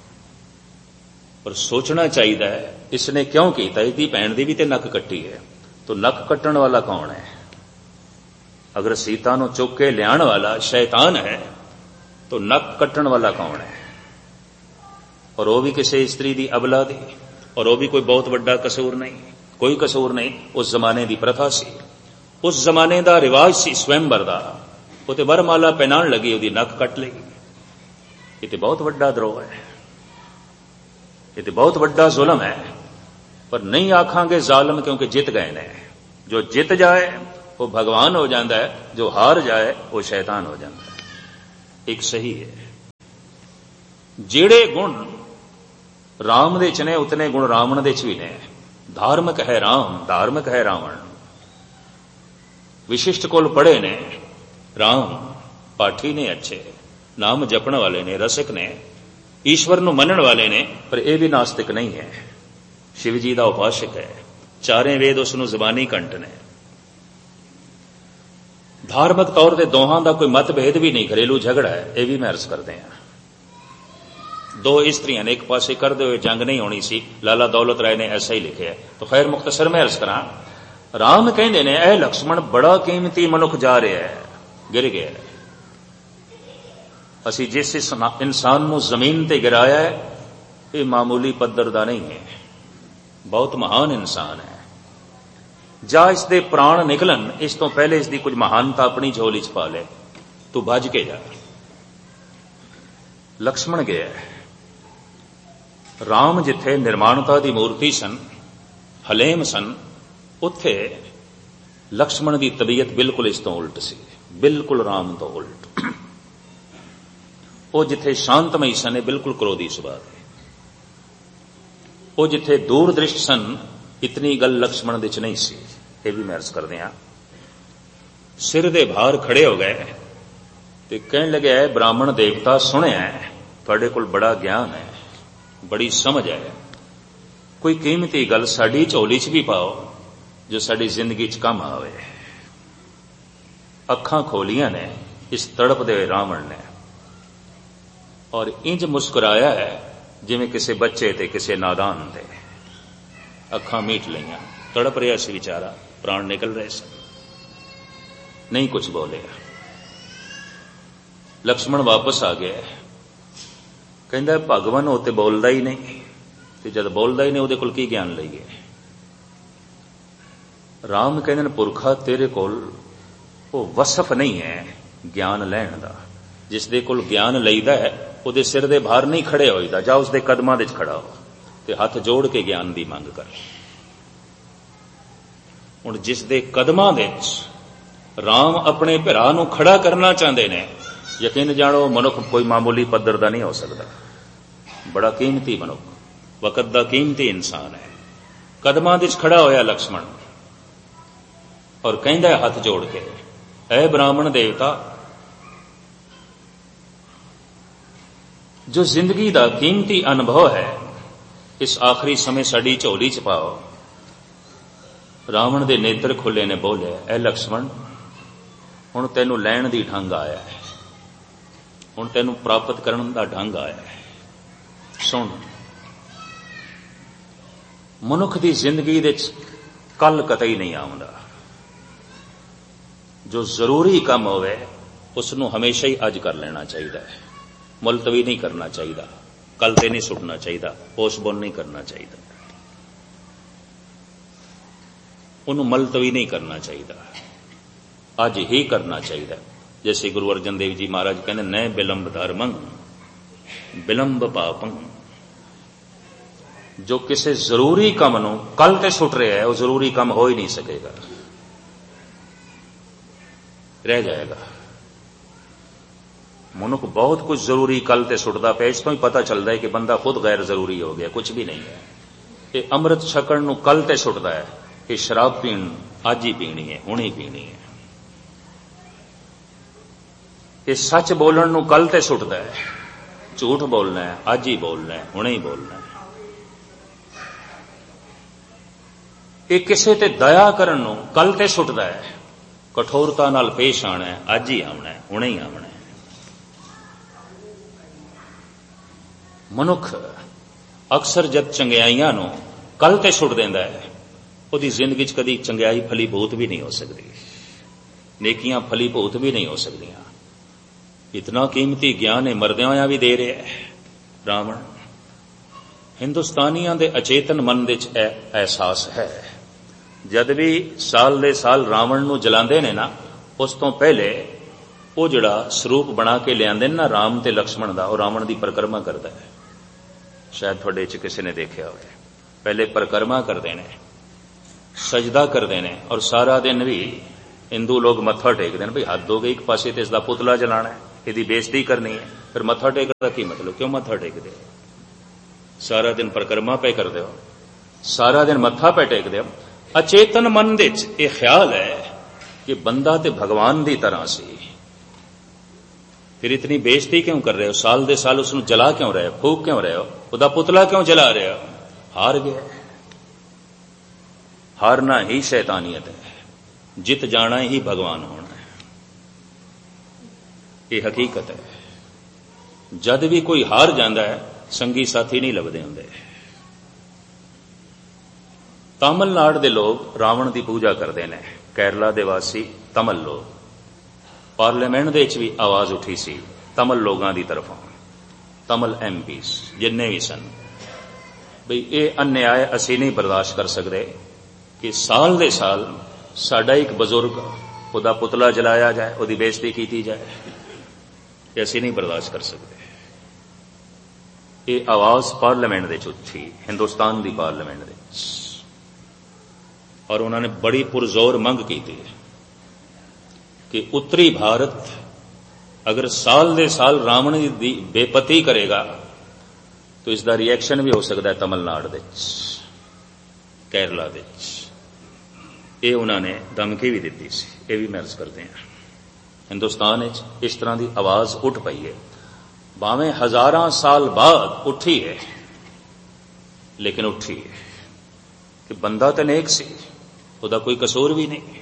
पर सोचना चाहिए इसने क्यों किया? इसकी भैन की भी तो नक कट्टी है, तो नक कट्टण वाला कौन है? अगर सीता नूं चुक के लियाण वाला शैतान है तो नक कट्टण वाला कौन है? और वो भी किसी स्त्री की अबला दी, और वो भी कोई बहुत बड़ा कसूर नहीं, कोई कसूर नहीं। उस जमाने की प्रथा सी, उस जमाने का रिवाज सी स्वयंवर दा। वो तो वरमाला पहनाण लगी, उसकी नक कट लगी। ये तो बहुत बड़ा द्रोह है, ये तो बहुत बड़ा जुल्म है। पर नहीं आखांगे जालिम, क्योंकि जित गए ने। जो जित जाए वो भगवान हो जाता है, जो हार जाए वो शैतान हो जाता है। एक सही है। ਜਿਹੜੇ ਗੁਣ ਰਾਮ ਦੇ ਚ ਨੇ ਉਤਨੇ ਗੁਣ ਰਾਵਣ ਦੇ ਚ ਵੀ ਨੇ। ਧਾਰਮਿਕ ਹੈ ਰਾਮ, ਧਾਰਮਿਕ ਹੈ ਰਾਵਣ। ਵਿਸ਼ਿਸ਼ਟ ਕੋਲ ਪੜ੍ਹੇ ਨੇ ਰਾਮ, ਪਾਠੀ ਨੇ ਅੱਛੇ, ਨਾਮ ਜਪਣ ਵਾਲੇ ਨੇ, ਰਸਿਕ ਨੇ, ਈਸ਼ਵਰ ਨੂੰ ਮੰਨਣ ਵਾਲੇ ਨੇ, ਪਰ ਇਹ ਵੀ ਨਾਸਤਿਕ ਨਹੀਂ ਹੈ। ਸ਼ਿਵ ਜੀ ਦਾ ਉਪਾਸ਼ਕ ਹੈ, ਚਾਰੇ ਵੇਦ ਉਸ ਨੂੰ ਜ਼ਬਾਨੀ ਕੰਠ ਨੇ। ਧਾਰਮਿਕ ਤੌਰ ਤੇ ਦੋਹਾਂ ਦਾ ਕੋਈ ਮਤਭੇਦ ਵੀ ਨਹੀਂ, ਘਰੇਲੂ ਝਗੜਾ ਹੈ, ਇਹ ਵੀ ਮੈਂ ਅਰਜ਼ ਕਰਦੇ ਹਾਂ। ਦੋ ਇਸਤਰੀਆਂ ਨੇ, ਇੱਕ ਪਾਸੇ ਕਰਦੇ ਹੋਏ ਜੰਗ ਨਹੀਂ ਹੋਣੀ ਸੀ, ਲਾਲਾ ਦੌਲਤ ਰਾਏ ਨੇ ਐਸਾ ਹੀ ਲਿਖਿਆ। ਤਾਂ ਖੈਰ ਮੁਖਤਸਰ ਮੈਂ ਅਰਜ਼ ਕਰਾਂ, ਰਾਮ ਕਹਿੰਦੇ ਨੇ ਇਹ ਲਕਸ਼ਮਣ ਬੜਾ ਕੀਮਤੀ ਮਨੁੱਖ ਜਾ ਰਿਹਾ ਹੈ, ਗਿਰ ਗਿਆ। ਅਸੀਂ ਜਿਸ ਇਨਸਾਨ ਨੂੰ ਜ਼ਮੀਨ ਤੇ ਗਿਰਾਇਆ ਹੈ ਇਹ ਮਾਮੂਲੀ ਪੱਧਰ ਦਾ ਨਹੀਂ ਹੈ, ਬਹੁਤ ਮਹਾਨ ਇਨਸਾਨ ਹੈ। ਜਾਂ ਇਸ ਦੇ ਪ੍ਰਾਣ ਨਿਕਲਣ ਇਸ ਤੋਂ ਪਹਿਲੇ ਇਸ ਦੀ ਕੁਝ ਮਹਾਨਤਾ ਆਪਣੀ ਝੋਲੀ ਚ ਪਾ ਲੈ, ਤੂੰ ਭੱਜ ਕੇ ਜਾ। ਲਕਸ਼ਮਣ ਗਿਆ। ਰਾਮ ਜਿੱਥੇ ਨਿਰਮਾਣਤਾ ਦੀ ਮੂਰਤੀ ਸਨ, ਹਲੇਮ ਸਨ, ਉੱਥੇ ਲਕਸ਼ਮਣ ਦੀ ਤਬੀਅਤ ਬਿਲਕੁਲ ਇਸ ਤੋਂ ਉਲਟ ਸੀ, ਬਿਲਕੁਲ ਰਾਮ ਤੋਂ ਉਲਟ। ਉਹ ਜਿੱਥੇ ਸ਼ਾਂਤਮਈ ਸਨ, ਇਹ ਬਿਲਕੁਲ ਕ੍ਰੋਧੀ ਸੁਭਾਅ ਦੇ। ਉਹ ਜਿੱਥੇ ਦੂਰਦ੍ਰਿਸ਼ਟ ਸਨ, ਇਤਨੀ ਗੱਲ ਲਕਸ਼ਮਣ ਦੇ ਚ ਨਹੀਂ ਸੀ। ਇਹ ਵੀ ਮੈਂ ਅਰਜ਼ ਕਰਦੇ ਹਾਂ। ਸਿਰ ਦੇ ਭਾਰ ਖੜੇ ਹੋ ਗਏ ਤੇ ਕਹਿਣ ਲੱਗੇ, ਬ੍ਰਾਹਮਣ ਦੇਵਤਾ ਸੁਣਿਆ ਤੁਹਾਡੇ ਕੋਲ ਬੜਾ ਗਿਆਨ ਹੈ, ਬੜੀ ਸਮਝ ਹੈ, ਕੋਈ ਕੀਮਤੀ ਗੱਲ ਸਾਡੀ ਝੋਲੀ ਚ ਵੀ ਪਾਓ ਜੋ ਸਾਡੀ ਜ਼ਿੰਦਗੀ ਚ ਕੰਮ ਆਵੇ। ਅੱਖਾਂ ਖੋਲੀਆਂ ਨੇ ਇਸ ਤੜਪਦੇ ਹੋਏ ਰਾਵਣ ਨੇ, ਔਰ ਇੰਜ ਮੁਸਕਰਾਇਆ ਹੈ ਜਿਵੇਂ ਕਿਸੇ ਬੱਚੇ ਤੇ ਕਿਸੇ ਨਾਦਾਨ ਤੇ। ਅੱਖਾਂ ਮੀਟ ਲਈਆਂ, ਤੜਪ ਰਿਹਾ ਸੀ ਵਿਚਾਰਾ, ਪ੍ਰਾਣ ਨਿਕਲ ਰਹੇ ਸਨ, ਨਹੀਂ ਕੁਝ ਬੋਲਿਆ। ਲਕਸ਼ਮਣ ਵਾਪਸ ਆ ਗਿਆ, ਕਹਿੰਦਾ ਭਗਵਾਨ ਉਹ ਤੇ ਬੋਲਦਾ ਹੀ ਨਹੀਂ, ਤੇ ਜਦ ਬੋਲਦਾ ਹੀ ਨਹੀਂ ਉਹਦੇ ਕੋਲ ਕੀ ਗਿਆਨ ਲਈਏ। ਰਾਮ ਕਹਿੰਦੇ ਨੇ ਪੁਰਖਾ ਤੇਰੇ ਕੋਲ ਉਹ ਵਸਫ ਨਹੀਂ ਹੈ ਗਿਆਨ ਲੈਣ ਦਾ। ਜਿਸ ਦੇ ਕੋਲ ਗਿਆਨ ਲਈਦਾ ਹੈ ਉਹਦੇ ਸਿਰ ਦੇ ਭਾਰ ਨਹੀਂ ਖੜੇ ਹੋਈਦਾ, ਜਾਂ ਉਸਦੇ ਕਦਮਾਂ ਦੇ ਚ ਖੜਾ ਹੋ ਤੇ ਹੱਥ ਜੋੜ ਕੇ ਗਿਆਨ ਦੀ ਮੰਗ ਕਰ। ਹੁਣ ਜਿਸ ਦੇ ਕਦਮਾਂ ਦੇ ਚ ਰਾਮ ਆਪਣੇ ਭਰਾ ਨੂੰ ਖੜਾ ਕਰਨਾ ਚਾਹੁੰਦੇ ਨੇ, ਯਕੀਨ ਜਾਣੋ ਮਨੁੱਖ ਕੋਈ ਮਾਮੂਲੀ ਪੱਧਰ ਦਾ ਨਹੀਂ ਹੋ ਸਕਦਾ, ਬੜਾ ਕੀਮਤੀ ਮਨੁੱਖ, ਵਕਤ ਦਾ ਕੀਮਤੀ ਇਨਸਾਨ ਹੈ। ਕਦਮਾਂ ਦੇ ਚ ਖੜਾ ਹੋਇਆ ਲਕਸ਼ਮਣ, ਔਰ ਕਹਿੰਦਾ ਹੱਥ ਜੋੜ ਕੇ, ਐ ਬ੍ਰਾਹਮਣ ਦੇਵਤਾ, ਜੋ ਜ਼ਿੰਦਗੀ ਦਾ ਕੀਮਤੀ ਅਨੁਭਵ ਹੈ ਇਸ ਆਖਰੀ ਸਮੇਂ ਸਾਡੀ ਝੋਲੀ ਚ ਪਾਓ। ਰਾਵਣ ਦੇ ਨੇਤਰ ਖੁੱਲੇ ਨੇ, ਬੋਲਿਆ, ਐ ਲਕਸ਼ਮਣ, ਹੁਣ ਤੈਨੂੰ ਲੈਣ ਦੀ ਢੰਗ ਆਇਆ ਹੈ, ਹੁਣ ਤੈਨੂੰ ਪ੍ਰਾਪਤ ਕਰਨ ਦਾ ਢੰਗ ਆਇਆ ਹੈ। ਸੁਣ, ਮਨੁੱਖ ਦੀ ਜ਼ਿੰਦਗੀ ਦੇ ਵਿੱਚ ਕੱਲ ਕਤਈ ਨਹੀਂ ਆਉਂਦਾ। ਜੋ ਜ਼ਰੂਰੀ ਕੰਮ ਹੋਵੇ ਉਸ ਨੂੰ ਹਮੇਸ਼ਾ ਹੀ ਅੱਜ ਕਰ ਲੈਣਾ ਚਾਹੀਦਾ ਹੈ, ਮੁਲਤਵੀ ਨਹੀਂ ਕਰਨਾ ਚਾਹੀਦਾ, ਕੱਲ ਤੇ ਨਹੀਂ ਸੁੱਟਣਾ ਚਾਹੀਦਾ, ਪੋਸਟਪੋਨ ਨਹੀਂ ਕਰਨਾ ਚਾਹੀਦਾ, ਉਹਨੂੰ ਮੁਲਤਵੀ ਨਹੀਂ ਕਰਨਾ ਚਾਹੀਦਾ, ਅੱਜ ਹੀ ਕਰਨਾ ਚਾਹੀਦਾ। ਜੈਸੇ ਗੁਰੂ ਅਰਜਨ ਦੇਵ ਜੀ ਮਹਾਰਾਜ ਕਹਿੰਦੇ, ਨੈ ਬਿਲੰਬ ਧਰਮੰ ਬਿਲੰਬ ਪਾਪੰ। ਜੋ ਕਿਸੇ ਜ਼ਰੂਰੀ ਕੰਮ ਨੂੰ ਕੱਲ ਤੇ ਸੁੱਟ ਰਿਹਾ ਹੈ ਉਹ ਜ਼ਰੂਰੀ ਕੰਮ ਹੋ ਹੀ ਨਹੀਂ ਸਕੇਗਾ, ਰਹਿ ਜਾਏਗਾ। ਮਨੁੱਖ ਬਹੁਤ ਕੁਝ ਜ਼ਰੂਰੀ ਕੱਲ ਤੇ ਸੁੱਟਦਾ ਪਿਆ, ਇਸ ਤੋਂ ਹੀ ਪਤਾ ਚੱਲਦਾ ਹੈ ਕਿ ਬੰਦਾ ਖੁਦ ਗੈਰ ਜ਼ਰੂਰੀ ਹੋ ਗਿਆ, ਕੁਝ ਵੀ ਨਹੀਂ ਹੈ। ਇਹ ਅੰਮ੍ਰਿਤ ਛਕਣ ਨੂੰ ਕੱਲ ਤੇ ਸੁੱਟਦਾ ਹੈ, ਇਹ ਸ਼ਰਾਬ ਪੀਣ ਅੱਜ ਹੀ ਪੀਣੀ ਹੈ, ਹੁਣ ਹੀ ਪੀਣੀ ਹੈ। ਇਹ ਸੱਚ ਬੋਲਣ ਨੂੰ ਕੱਲ ਤੇ ਸੁੱਟਦਾ ਹੈ, ਝੂਠ ਬੋਲਣਾ ਹੈ ਅੱਜ ਹੀ ਬੋਲਣਾ ਹੈ, ਹੁਣੇ ਹੀ ਬੋਲਣਾ ਹੈ। ਇਹ ਕਿਸੇ ਤੇ ਦਇਆ ਕਰਨ ਨੂੰ ਕੱਲ ਤੇ ਸੁੱਟਦਾ ਹੈ, ਕਠੋਰਤਾ ਨਾਲ ਪੇਸ਼ ਆਣਾ ਹੈ ਅੱਜ ਹੀ ਆਉਣਾ ਹੈ, ਹੁਣੇ ਹੀ ਆਉਣਾ ਹੈ। ਮਨੁੱਖ ਅਕਸਰ ਜਦ ਚੰਗਿਆਈਆਂ ਨੂੰ ਕੱਲ ਤੇ ਸੁੱਟ ਦਿੰਦਾ ਹੈ, ਉਹਦੀ ਜ਼ਿੰਦਗੀ 'ਚ ਕਦੀ ਚੰਗਿਆਈ ਫਲੀਭੂਤ ਵੀ ਨਹੀਂ ਹੋ ਸਕਦੀ, ਨੇਕੀਆਂ ਫਲੀਭੂਤ ਵੀ ਨਹੀਂ ਹੋ ਸਕਦੀਆਂ। ਇਤਨਾ ਕੀਮਤੀ ਗਿਆਨ ਇਹ ਮਰਦਿਆਂ ਹੋਇਆਂ ਵੀ ਦੇ ਰਿਹਾ ਹੈ ਰਾਵਣ। ਹਿੰਦੁਸਤਾਨੀਆਂ ਦੇ ਅਚੇਤਨ ਮਨ ਵਿੱਚ ਇਹ ਅਹਿਸਾਸ ਹੈ। ਜਦ ਵੀ ਸਾਲ ਦੇ ਸਾਲ ਰਾਵਣ ਨੂੰ ਜਲਾਉਂਦੇ ਨੇ ਨਾ, ਉਸ ਤੋਂ ਪਹਿਲੇ ਉਹ ਜਿਹੜਾ ਸਰੂਪ ਬਣਾ ਕੇ ਲਿਆਂਦੇ ਨੇ ਨਾ ਰਾਮ ਤੇ ਲਕਸ਼ਮਣ ਦਾ, ਉਹ ਰਾਵਣ ਦੀ ਪਰਿਕਰਮਾ ਕਰਦਾ ਹੈ। ਸ਼ਾਇਦ ਤੁਹਾਡੇ 'ਚ ਕਿਸੇ ਨੇ ਦੇਖਿਆ ਹੋਵੇ, ਪਹਿਲੇ ਪਰਿਕਰਮਾ ਕਰਦੇ ਨੇ, ਸਜਦਾ ਕਰਦੇ ਨੇ, ਔਰ ਸਾਰਾ ਦਿਨ ਵੀ ਹਿੰਦੂ ਲੋਕ ਮੱਥਾ ਟੇਕਦੇ ਨੇ, ਭਈ ਹੱਦ ਹੋ ਗਈ, ਇੱਕ ਪਾਸੇ ਤੇ ਇਸ ਦਾ ਪੁਤਲਾ ਜਲਾਣਾ ਹੈ, ਇਹਦੀ ਬੇਇੱਜ਼ਤੀ ਕਰਨੀ ਹੈ, फिर मत्था टेकने का की मतलब? क्यों मत्था टेकते हो? सारा दिन परिक्रमा पे करते हो, सारा दिन मत्था पे टेकते हो। अचेतन मन दे विच यह ख्याल है कि बंदा ते भगवान दी तरह सी, फिर इतनी बेइज्जती क्यों कर रहे हो? साल दे साल उसनूं जला क्यों रहे हो, फूक क्यों रहे हो, उहदा पुतला क्यों जला रहे हो? हार गया। हारना ही शैतानियत है, जित जाना ही भगवान होना है। यह हकीकत है। जद भी कोई हार जाता है, संगी साथी नहीं लभदे हुंदे। तमिलनाडु दे लोग रावण की पूजा करते हैं, केरला दे वासी तमिल लोग। पार्लीमेंट दे विच भी आवाज उठी सी तमिल लोगों की तरफों, तमिल एम पीस जिन्ने भी सन, बई ये अन्याय असी नहीं बर्दाश्त कर सकते कि साल दे साल साडा एक बजुर्ग उहदा पुतला जलाया जाए, उहदी बेइज्जती की जाए। ये असी नहीं बर्दाश्त कर सकते। ये आवाज पार्लीमेंट दे उठी, हिंदुस्तान की पार्लीमेंट दे, और उन्होंने बड़ी पुरजोर मंग की थी कि उत्तरी भारत अगर साल दे साल रावण की बेपती करेगा तो इसका रिएक्शन भी हो सकता है तमिलनाडु दे, केरला दे। ये उन्होंने धमकी भी दी सी। ये भी महसूस करते हैं हिंदुस्तान इस तरह की आवाज उठ पई है, भावें हजारां साल बाद उठी है, लेकिन उठी है कि बंदा तो नेक सी, उसका कोई कसूर भी नहीं,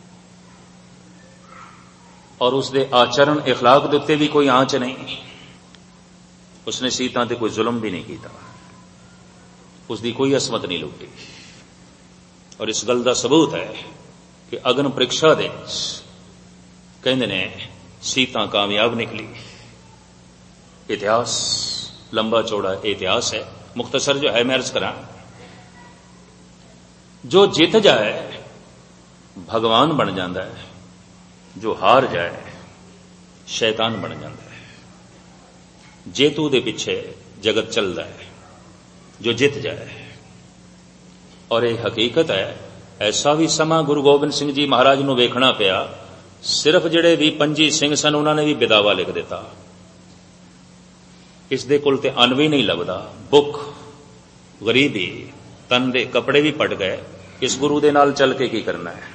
और उसके आचरण इखलाक के उत्ते भी कोई आंच नहीं। उसने सीता ते कोई जुल्म भी नहीं किया, उसकी कोई असमत नहीं लुटी। और इस गल का सबूत है कि अग्न परीक्षा दे कहते ने सीता कामयाब निकली। इतिहास लंबा चौड़ा इतिहास है, मुख्तसर जो है मैं अर्ज करा। जो जित जाए भगवान बन जाता है, जो हार जाए शैतान बन जाता है। जेतू दे पिछे जगत चलता है, जो जित जाए। और यह हकीकत है। ऐसा भी समा गुरु गोबिंद सिंह जी महाराज नूं वेखना पिया, सिर्फ जिहड़े भी पंजी सिंह सन उन्होंने भी बिदावा लिख दिता। इस दे कोल ते अन्न भी नहीं लभदा, भुख गरीबी, तन दे कपड़े भी पट गए। इस गुरु दे नाल चल के की करना है?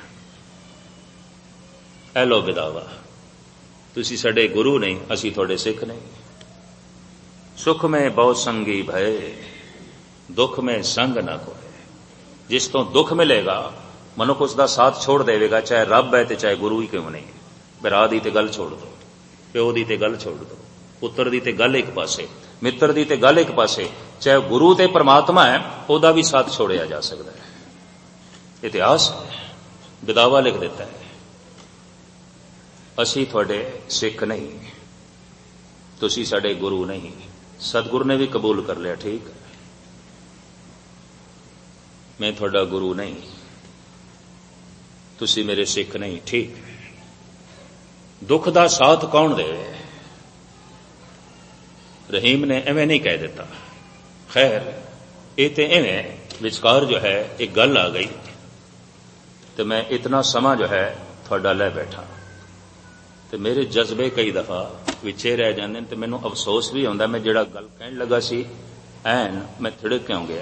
ऐ लो बिदावा, तुसी साडे गुरु नहीं, असी तुहाडे सिख नहीं। सुख में बहु संगी भय, दुख में संग ना कोय। जिस तो दुख मिलेगा मनुख उसका साथ छोड़ देगा, चाहे रब है तो चाहे गुरु ही क्यों नहीं। भरा दी ते गल छोड़ दो, प्यो दी ते गल छोड़ दो, पुत्र दी ते गल एक पासे, मित्र दी ते गल एक पासे, चाहे गुरु ते परमात्मा है ओदा भी साथ छोड़िया जा सकता है। इतिहास बिदावा लिख देता है। असी थोड़े सिख नहीं, तुसी साडे गुरु नहीं। सतगुरु ने भी कबूल कर लिया, ठीक है, मैं थोड़ा गुरु नहीं, तुसी मेरे सिख नहीं, ठीक है। दुख दा साथ कौन दे? रहीम ने एवें नहीं कह देता। खैर ये तो एवें विचकार जो है एक गल आ गई, तो मैं इतना समा जो है थोड़ा ले बैठा, तो मेरे जज्बे कई दफा विचे रह जाते, तो मैनू अफसोस भी आता, मैं जिहड़ा गल कहन लगा सी ऐन मैं थिड़क क्यों गया।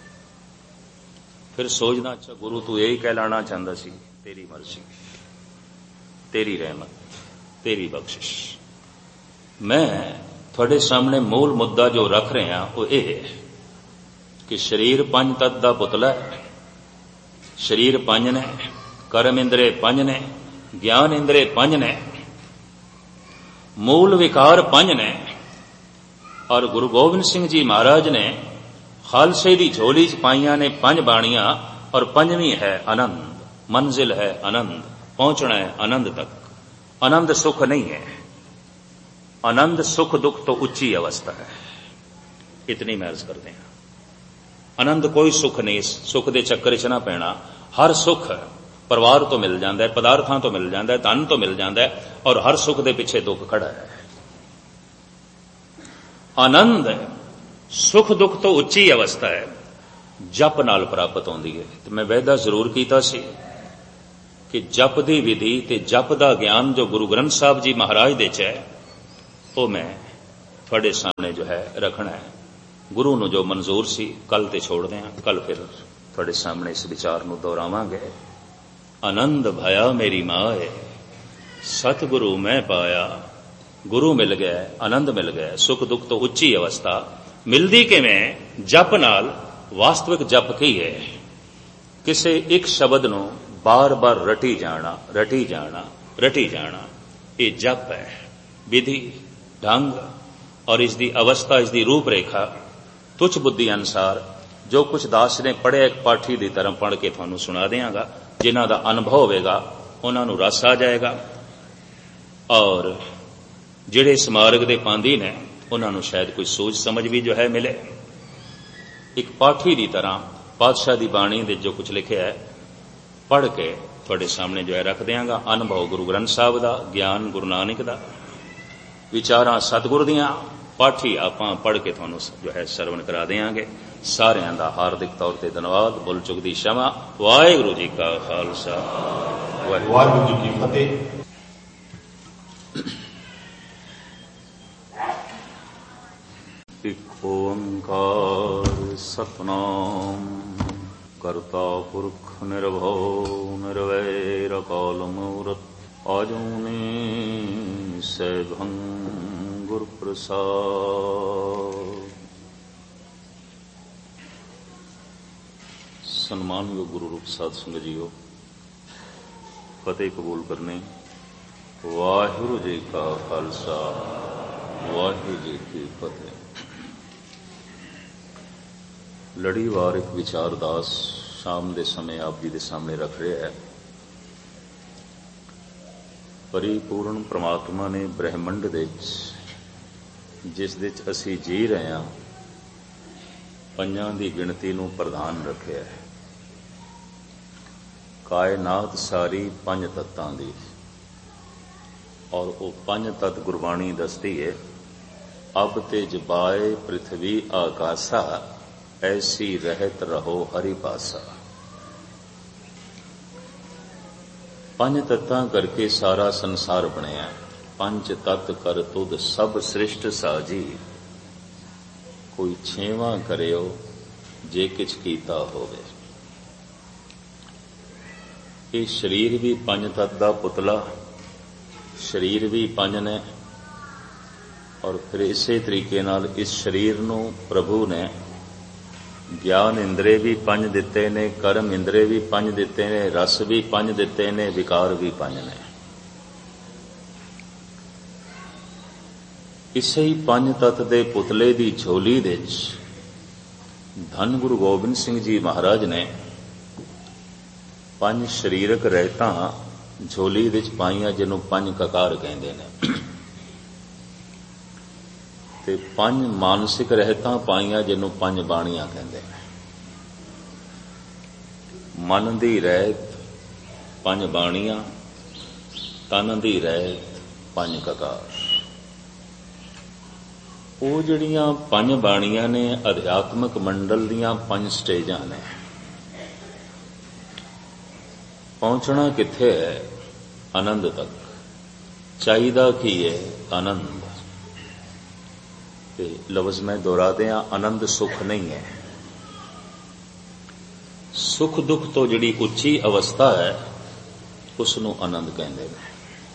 फिर सोचना, अच्छा गुरु तू यही कहलाना चाहता सी, तेरी मर्जी, तेरी रहमत, तेरी बख्शिश। मैं थोड़े सामने मूल मुद्दा जो रख रहे हैं वो ये कि शरीर पंज तत्त दा पुतला है। शरीर पंज ने, कर्म इंद्रे पंज ने, ज्ञान इंद्रे पंज ने, मूल विकार पंज ने। और गुरु गोबिंद सिंह जी महाराज ने खालसे दी झोली च पाइया ने पंज बाणियां, और पंजवीं है आनंद। मंजिल है आनंद, पहुंचना है आनंद तक। आनंद सुख नहीं है, आनंद सुख दुख तो उच्ची अवस्था है। इतनी महज करते हैं। आनंद कोई सुख नहीं, सुख दे चक्कर च ना पैना। हर सुख परिवार तो मिल जाता है, पदार्थां तो मिल जाता है, धन तो मिल जाता है, और हर सुख दे पिछे दुख खड़ा है। आनंद सुख दुख तो उच्ची अवस्था है, जप नाल प्राप्त होती है। तो मैं वायदा जरूर कीता सी कि जप दी विधि ते जप दा ज्ञान जो गुरु ग्रंथ साहब जी महाराज दे च है, वो मैं ਤੁਹਾਡੇ ਸਾਹਮਣੇ ਜੋ ਹੈ ਰੱਖਣਾ ਹੈ। ਗੁਰੂ ਨੂੰ ਜੋ ਮਨਜ਼ੂਰ ਸੀ ਕੱਲ ਤੇ ਛੋੜਦੇ ਹਾਂ, ਕੱਲ ਫਿਰ ਤੁਹਾਡੇ ਸਾਹਮਣੇ ਇਸ ਵਿਚਾਰ ਨੂੰ ਦੁਹਰਾਵਾਂਗੇ। ਆਨੰਦ ਭਇਆ ਮੇਰੀ ਮਾਏ, ਸਤਿਗੁਰੂ ਮੈਂ ਪਾਇਆ। ਗੁਰੂ ਮਿਲ ਗਿਆ, ਆਨੰਦ ਮਿਲ ਗਿਆ। ਸੁਖ ਦੁੱਖ ਤੋਂ ਉੱਚੀ ਅਵਸਥਾ ਮਿਲਦੀ ਕਿਵੇਂ? ਜਪ ਨਾਲ। ਵਾਸਤਵਿਕ ਜਪ ਕੀ ਹੈ? ਕਿਸੇ ਇੱਕ ਸ਼ਬਦ ਨੂੰ ਬਾਰ-ਬਾਰ ਰਟੀ ਜਾਣਾ, ਰਟੀ ਜਾਣਾ, ਰਟੀ ਜਾਣਾ, ਇਹ ਜਪ ਹੈ। ਵਿਧੀ, ਢੰਗ ਔਰ ਇਸ ਦੀ ਅਵਸਥਾ, ਇਸ ਦੀ ਰੂਪ ਰੇਖਾ ਤੁਛ ਬੁੱਧੀ ਅਨੁਸਾਰ ਜੋ ਕੁਝ ਦਾਸ ਨੇ ਪੜ੍ਹਿਆ ਇੱਕ ਪਾਠੀ ਦੀ ਤਰ੍ਹਾਂ ਪੜ੍ਹ ਕੇ ਤੁਹਾਨੂੰ ਸੁਣਾ ਦਿਆਂਗਾ। ਜਿਨ੍ਹਾਂ ਦਾ ਅਨੁਭਵ ਹੋਵੇਗਾ ਉਹਨਾਂ ਨੂੰ ਰਸ ਆ ਜਾਏਗਾ, ਔਰ ਜਿਹੜੇ ਇਸ ਮਾਰਗ ਦੇ ਪਾਂਦੀ ਨੇ ਉਹਨਾਂ ਨੂੰ ਸ਼ਾਇਦ ਕੋਈ ਸੋਚ ਸਮਝ ਵੀ ਜੋ ਹੈ ਮਿਲੇ। ਇੱਕ ਪਾਠੀ ਦੀ ਤਰ੍ਹਾਂ ਪਾਤਸ਼ਾਹ ਦੀ ਬਾਣੀ ਦੇ ਜੋ ਕੁਝ ਲਿਖਿਆ ਹੈ ਪੜ੍ਹ ਕੇ ਤੁਹਾਡੇ ਸਾਹਮਣੇ ਜੋ ਹੈ ਰੱਖ ਦਿਆਂਗਾ। ਅਨੁਭਵ ਗੁਰੂ ਗ੍ਰੰਥ ਸਾਹਿਬ ਦਾ, ਗਿਆਨ ਗੁਰੂ ਨਾਨਕ ਦਾ, ਵਿਚਾਰਾਂ ਸਤਿਗੁਰ ਦੀਆਂ, ਪਾਠੀ ਆਪਾਂ ਪੜ੍ਹ ਕੇ ਤੁਹਾਨੂੰ ਜੋ ਹੈ ਸਰਵਣ ਕਰਾ ਦਿਆਂਗੇ। ਸਾਰਿਆਂ ਦਾ ਹਾਰਦਿਕ ਤੌਰ ਤੇ ਧੰਨਵਾਦ। ਭੁੱਲ ਚੁੱਕ ਦੀ क्षमा। ਵਾਹਿਗੁਰੂ ਜੀ ਕਾ ਖਾਲਸਾ, ਵਾਹਿਗੁਰੂ ਜੀ ਕੀ ਫਤਿਹ। ਇਕ ਓੰਕਾਰ ਸਤਿਨਾਮ ਕਰਤਾ ਪੁਰਖ ਨਿਰਭਉ ਨਿਰਵੈਰ ਅਕਾਲ ਮੂਰਤਿ ਆਜੂਨੀ ਸੈਭੰ ਗੁਰ ਪ੍ਰਸਾਦ। ਸਨਮਾਨਯੋਗ ਗੁਰੂ ਰੂਪ ਸਾਧ ਸੰਗਤ ਜੀਓ, ਫਤਿਹ ਕਬੂਲ ਕਰਨੀ। ਵਾਹਿਗੁਰੂ ਜੀ ਕਾ ਖਾਲਸਾ, ਵਾਹਿਗੁਰੂ ਜੀ ਕੀ ਫਤਿਹ। ਲੜੀਵਾਰ ਇੱਕ ਵਿਚਾਰ ਦਾਸ ਸ਼ਾਮ ਦੇ ਸਮੇਂ ਆਪ ਜੀ ਦੇ ਸਾਹਮਣੇ ਰੱਖ ਰਿਹਾ ਹੈ। ਪਰਿਪੂਰਨ ਪ੍ਰਮਾਤਮਾ ਨੇ ਬ੍ਰਹਿਮੰਡ ਦੇ ਵਿੱਚ, ਜਿਸ ਦੇ ਵਿੱਚ ਅਸੀਂ ਜੀ ਰਹੇ ਹਾਂ, ਪੰਜਾਂ ਦੀ ਗਿਣਤੀ ਨੂੰ ਪ੍ਰਧਾਨ ਰੱਖਿਆ ਹੈ। ਕਾਇਨਾਤ ਸਾਰੀ ਪੰਜ ਤੱਤਾਂ ਦੀ, ਔਰ ਉਹ ਪੰਜ ਤੱਤ ਗੁਰਬਾਣੀ ਦੱਸਦੀ ਹੈ। ਅਬ ਤੇ ਜਬਾਏ ਪ੍ਰਿਥਵੀ ਆਕਾਸ਼ਾ, ਐਸੀ ਰਹਿਤ ਰਹੋ ਹਰੀ ਪਾਸਾ। ਪੰਜ ਤੱਤਾਂ ਕਰਕੇ ਸਾਰਾ ਸੰਸਾਰ ਬਣਿਆ। ਪੰਜ ਤੱਤ ਕਰ ਤੁਧ ਸਭ ਸ੍ਰਿਸ਼ਟ ਸਾਜੀ, ਕੋਈ ਛੇਵਾਂ ਕਰਿਓ ਜੇ ਕਿਛ ਕੀਤਾ ਹੋਵੇ। ਇਹ ਸਰੀਰ ਵੀ ਪੰਜ ਤੱਤ ਦਾ ਪੁਤਲਾ, ਸਰੀਰ ਵੀ ਪੰਜ ਨੇ, ਔਰ ਫਿਰ ਇਸੇ ਤਰੀਕੇ ਨਾਲ ਇਸ ਸਰੀਰ ਨੂੰ ਪ੍ਰਭੂ ਨੇ ਗਿਆਨ ਇੰਦਰੇ ਵੀ ਪੰਜ ਦਿੱਤੇ ਨੇ, ਕਰਮ ਇੰਦਰੇ ਵੀ ਪੰਜ ਦਿੱਤੇ ਨੇ, ਰਸ ਵੀ ਪੰਜ ਦਿੱਤੇ ਨੇ, ਵਿਕਾਰ ਵੀ ਪੰਜ ਨੇ। ਇਸੇ ਹੀ ਪੰਜ ਤੱਤ ਦੇ ਪੁਤਲੇ ਦੀ ਝੋਲੀ ਦੇ ਵਿੱਚ ਧੰਨ ਗੁਰੂ ਗੋਬਿੰਦ ਸਿੰਘ ਜੀ ਮਹਾਰਾਜ ਨੇ ਪੰਜ ਸਰੀਰਕ ਰਹਿਤਾਂ ਝੋਲੀ ਵਿੱਚ ਪਾਈਆਂ, ਜਿਹਨੂੰ ਪੰਜ ਕਕਾਰ ਕਹਿੰਦੇ ਨੇ, ਤੇ ਪੰਜ ਮਾਨਸਿਕ ਰਹਿਤਾਂ ਪਾਈਆਂ, ਜਿਹਨੂੰ ਪੰਜ ਬਾਣੀਆਂ ਕਹਿੰਦੇ ਨੇ। ਮਨ ਦੀ ਰਹਿਤ ਪੰਜ ਬਾਣੀਆਂ, ਤਨ ਦੀ ਰਹਿਤ ਪੰਜ ਕਕਾਰ। ਉਹ ਜਿਹੜੀਆਂ ਪੰਜ ਬਾਣੀਆਂ ਨੇ ਅਧਿਆਤਮਕ ਮੰਡਲ ਦੀਆਂ ਪੰਜ ਸਟੇਜਾਂ ਨੇ। ਪਹੁੰਚਣਾ ਕਿੱਥੇ ਹੈ? ਆਨੰਦ ਤੱਕ। ਚਾਹੀਦਾ ਕੀ ਹੈ? ਆਨੰਦ। ਤੇ ਲਫ਼ਜ਼ ਮੈਂ ਦੁਹਰਾਦੇ ਹਾਂ, ਆਨੰਦ ਸੁਖ ਨਹੀਂ ਹੈ। ਸੁਖ ਦੁੱਖ ਤੋਂ ਜਿਹੜੀ ਉੱਚੀ ਅਵਸਥਾ ਹੈ ਉਸ ਨੂੰ ਆਨੰਦ ਕਹਿੰਦੇ ਨੇ।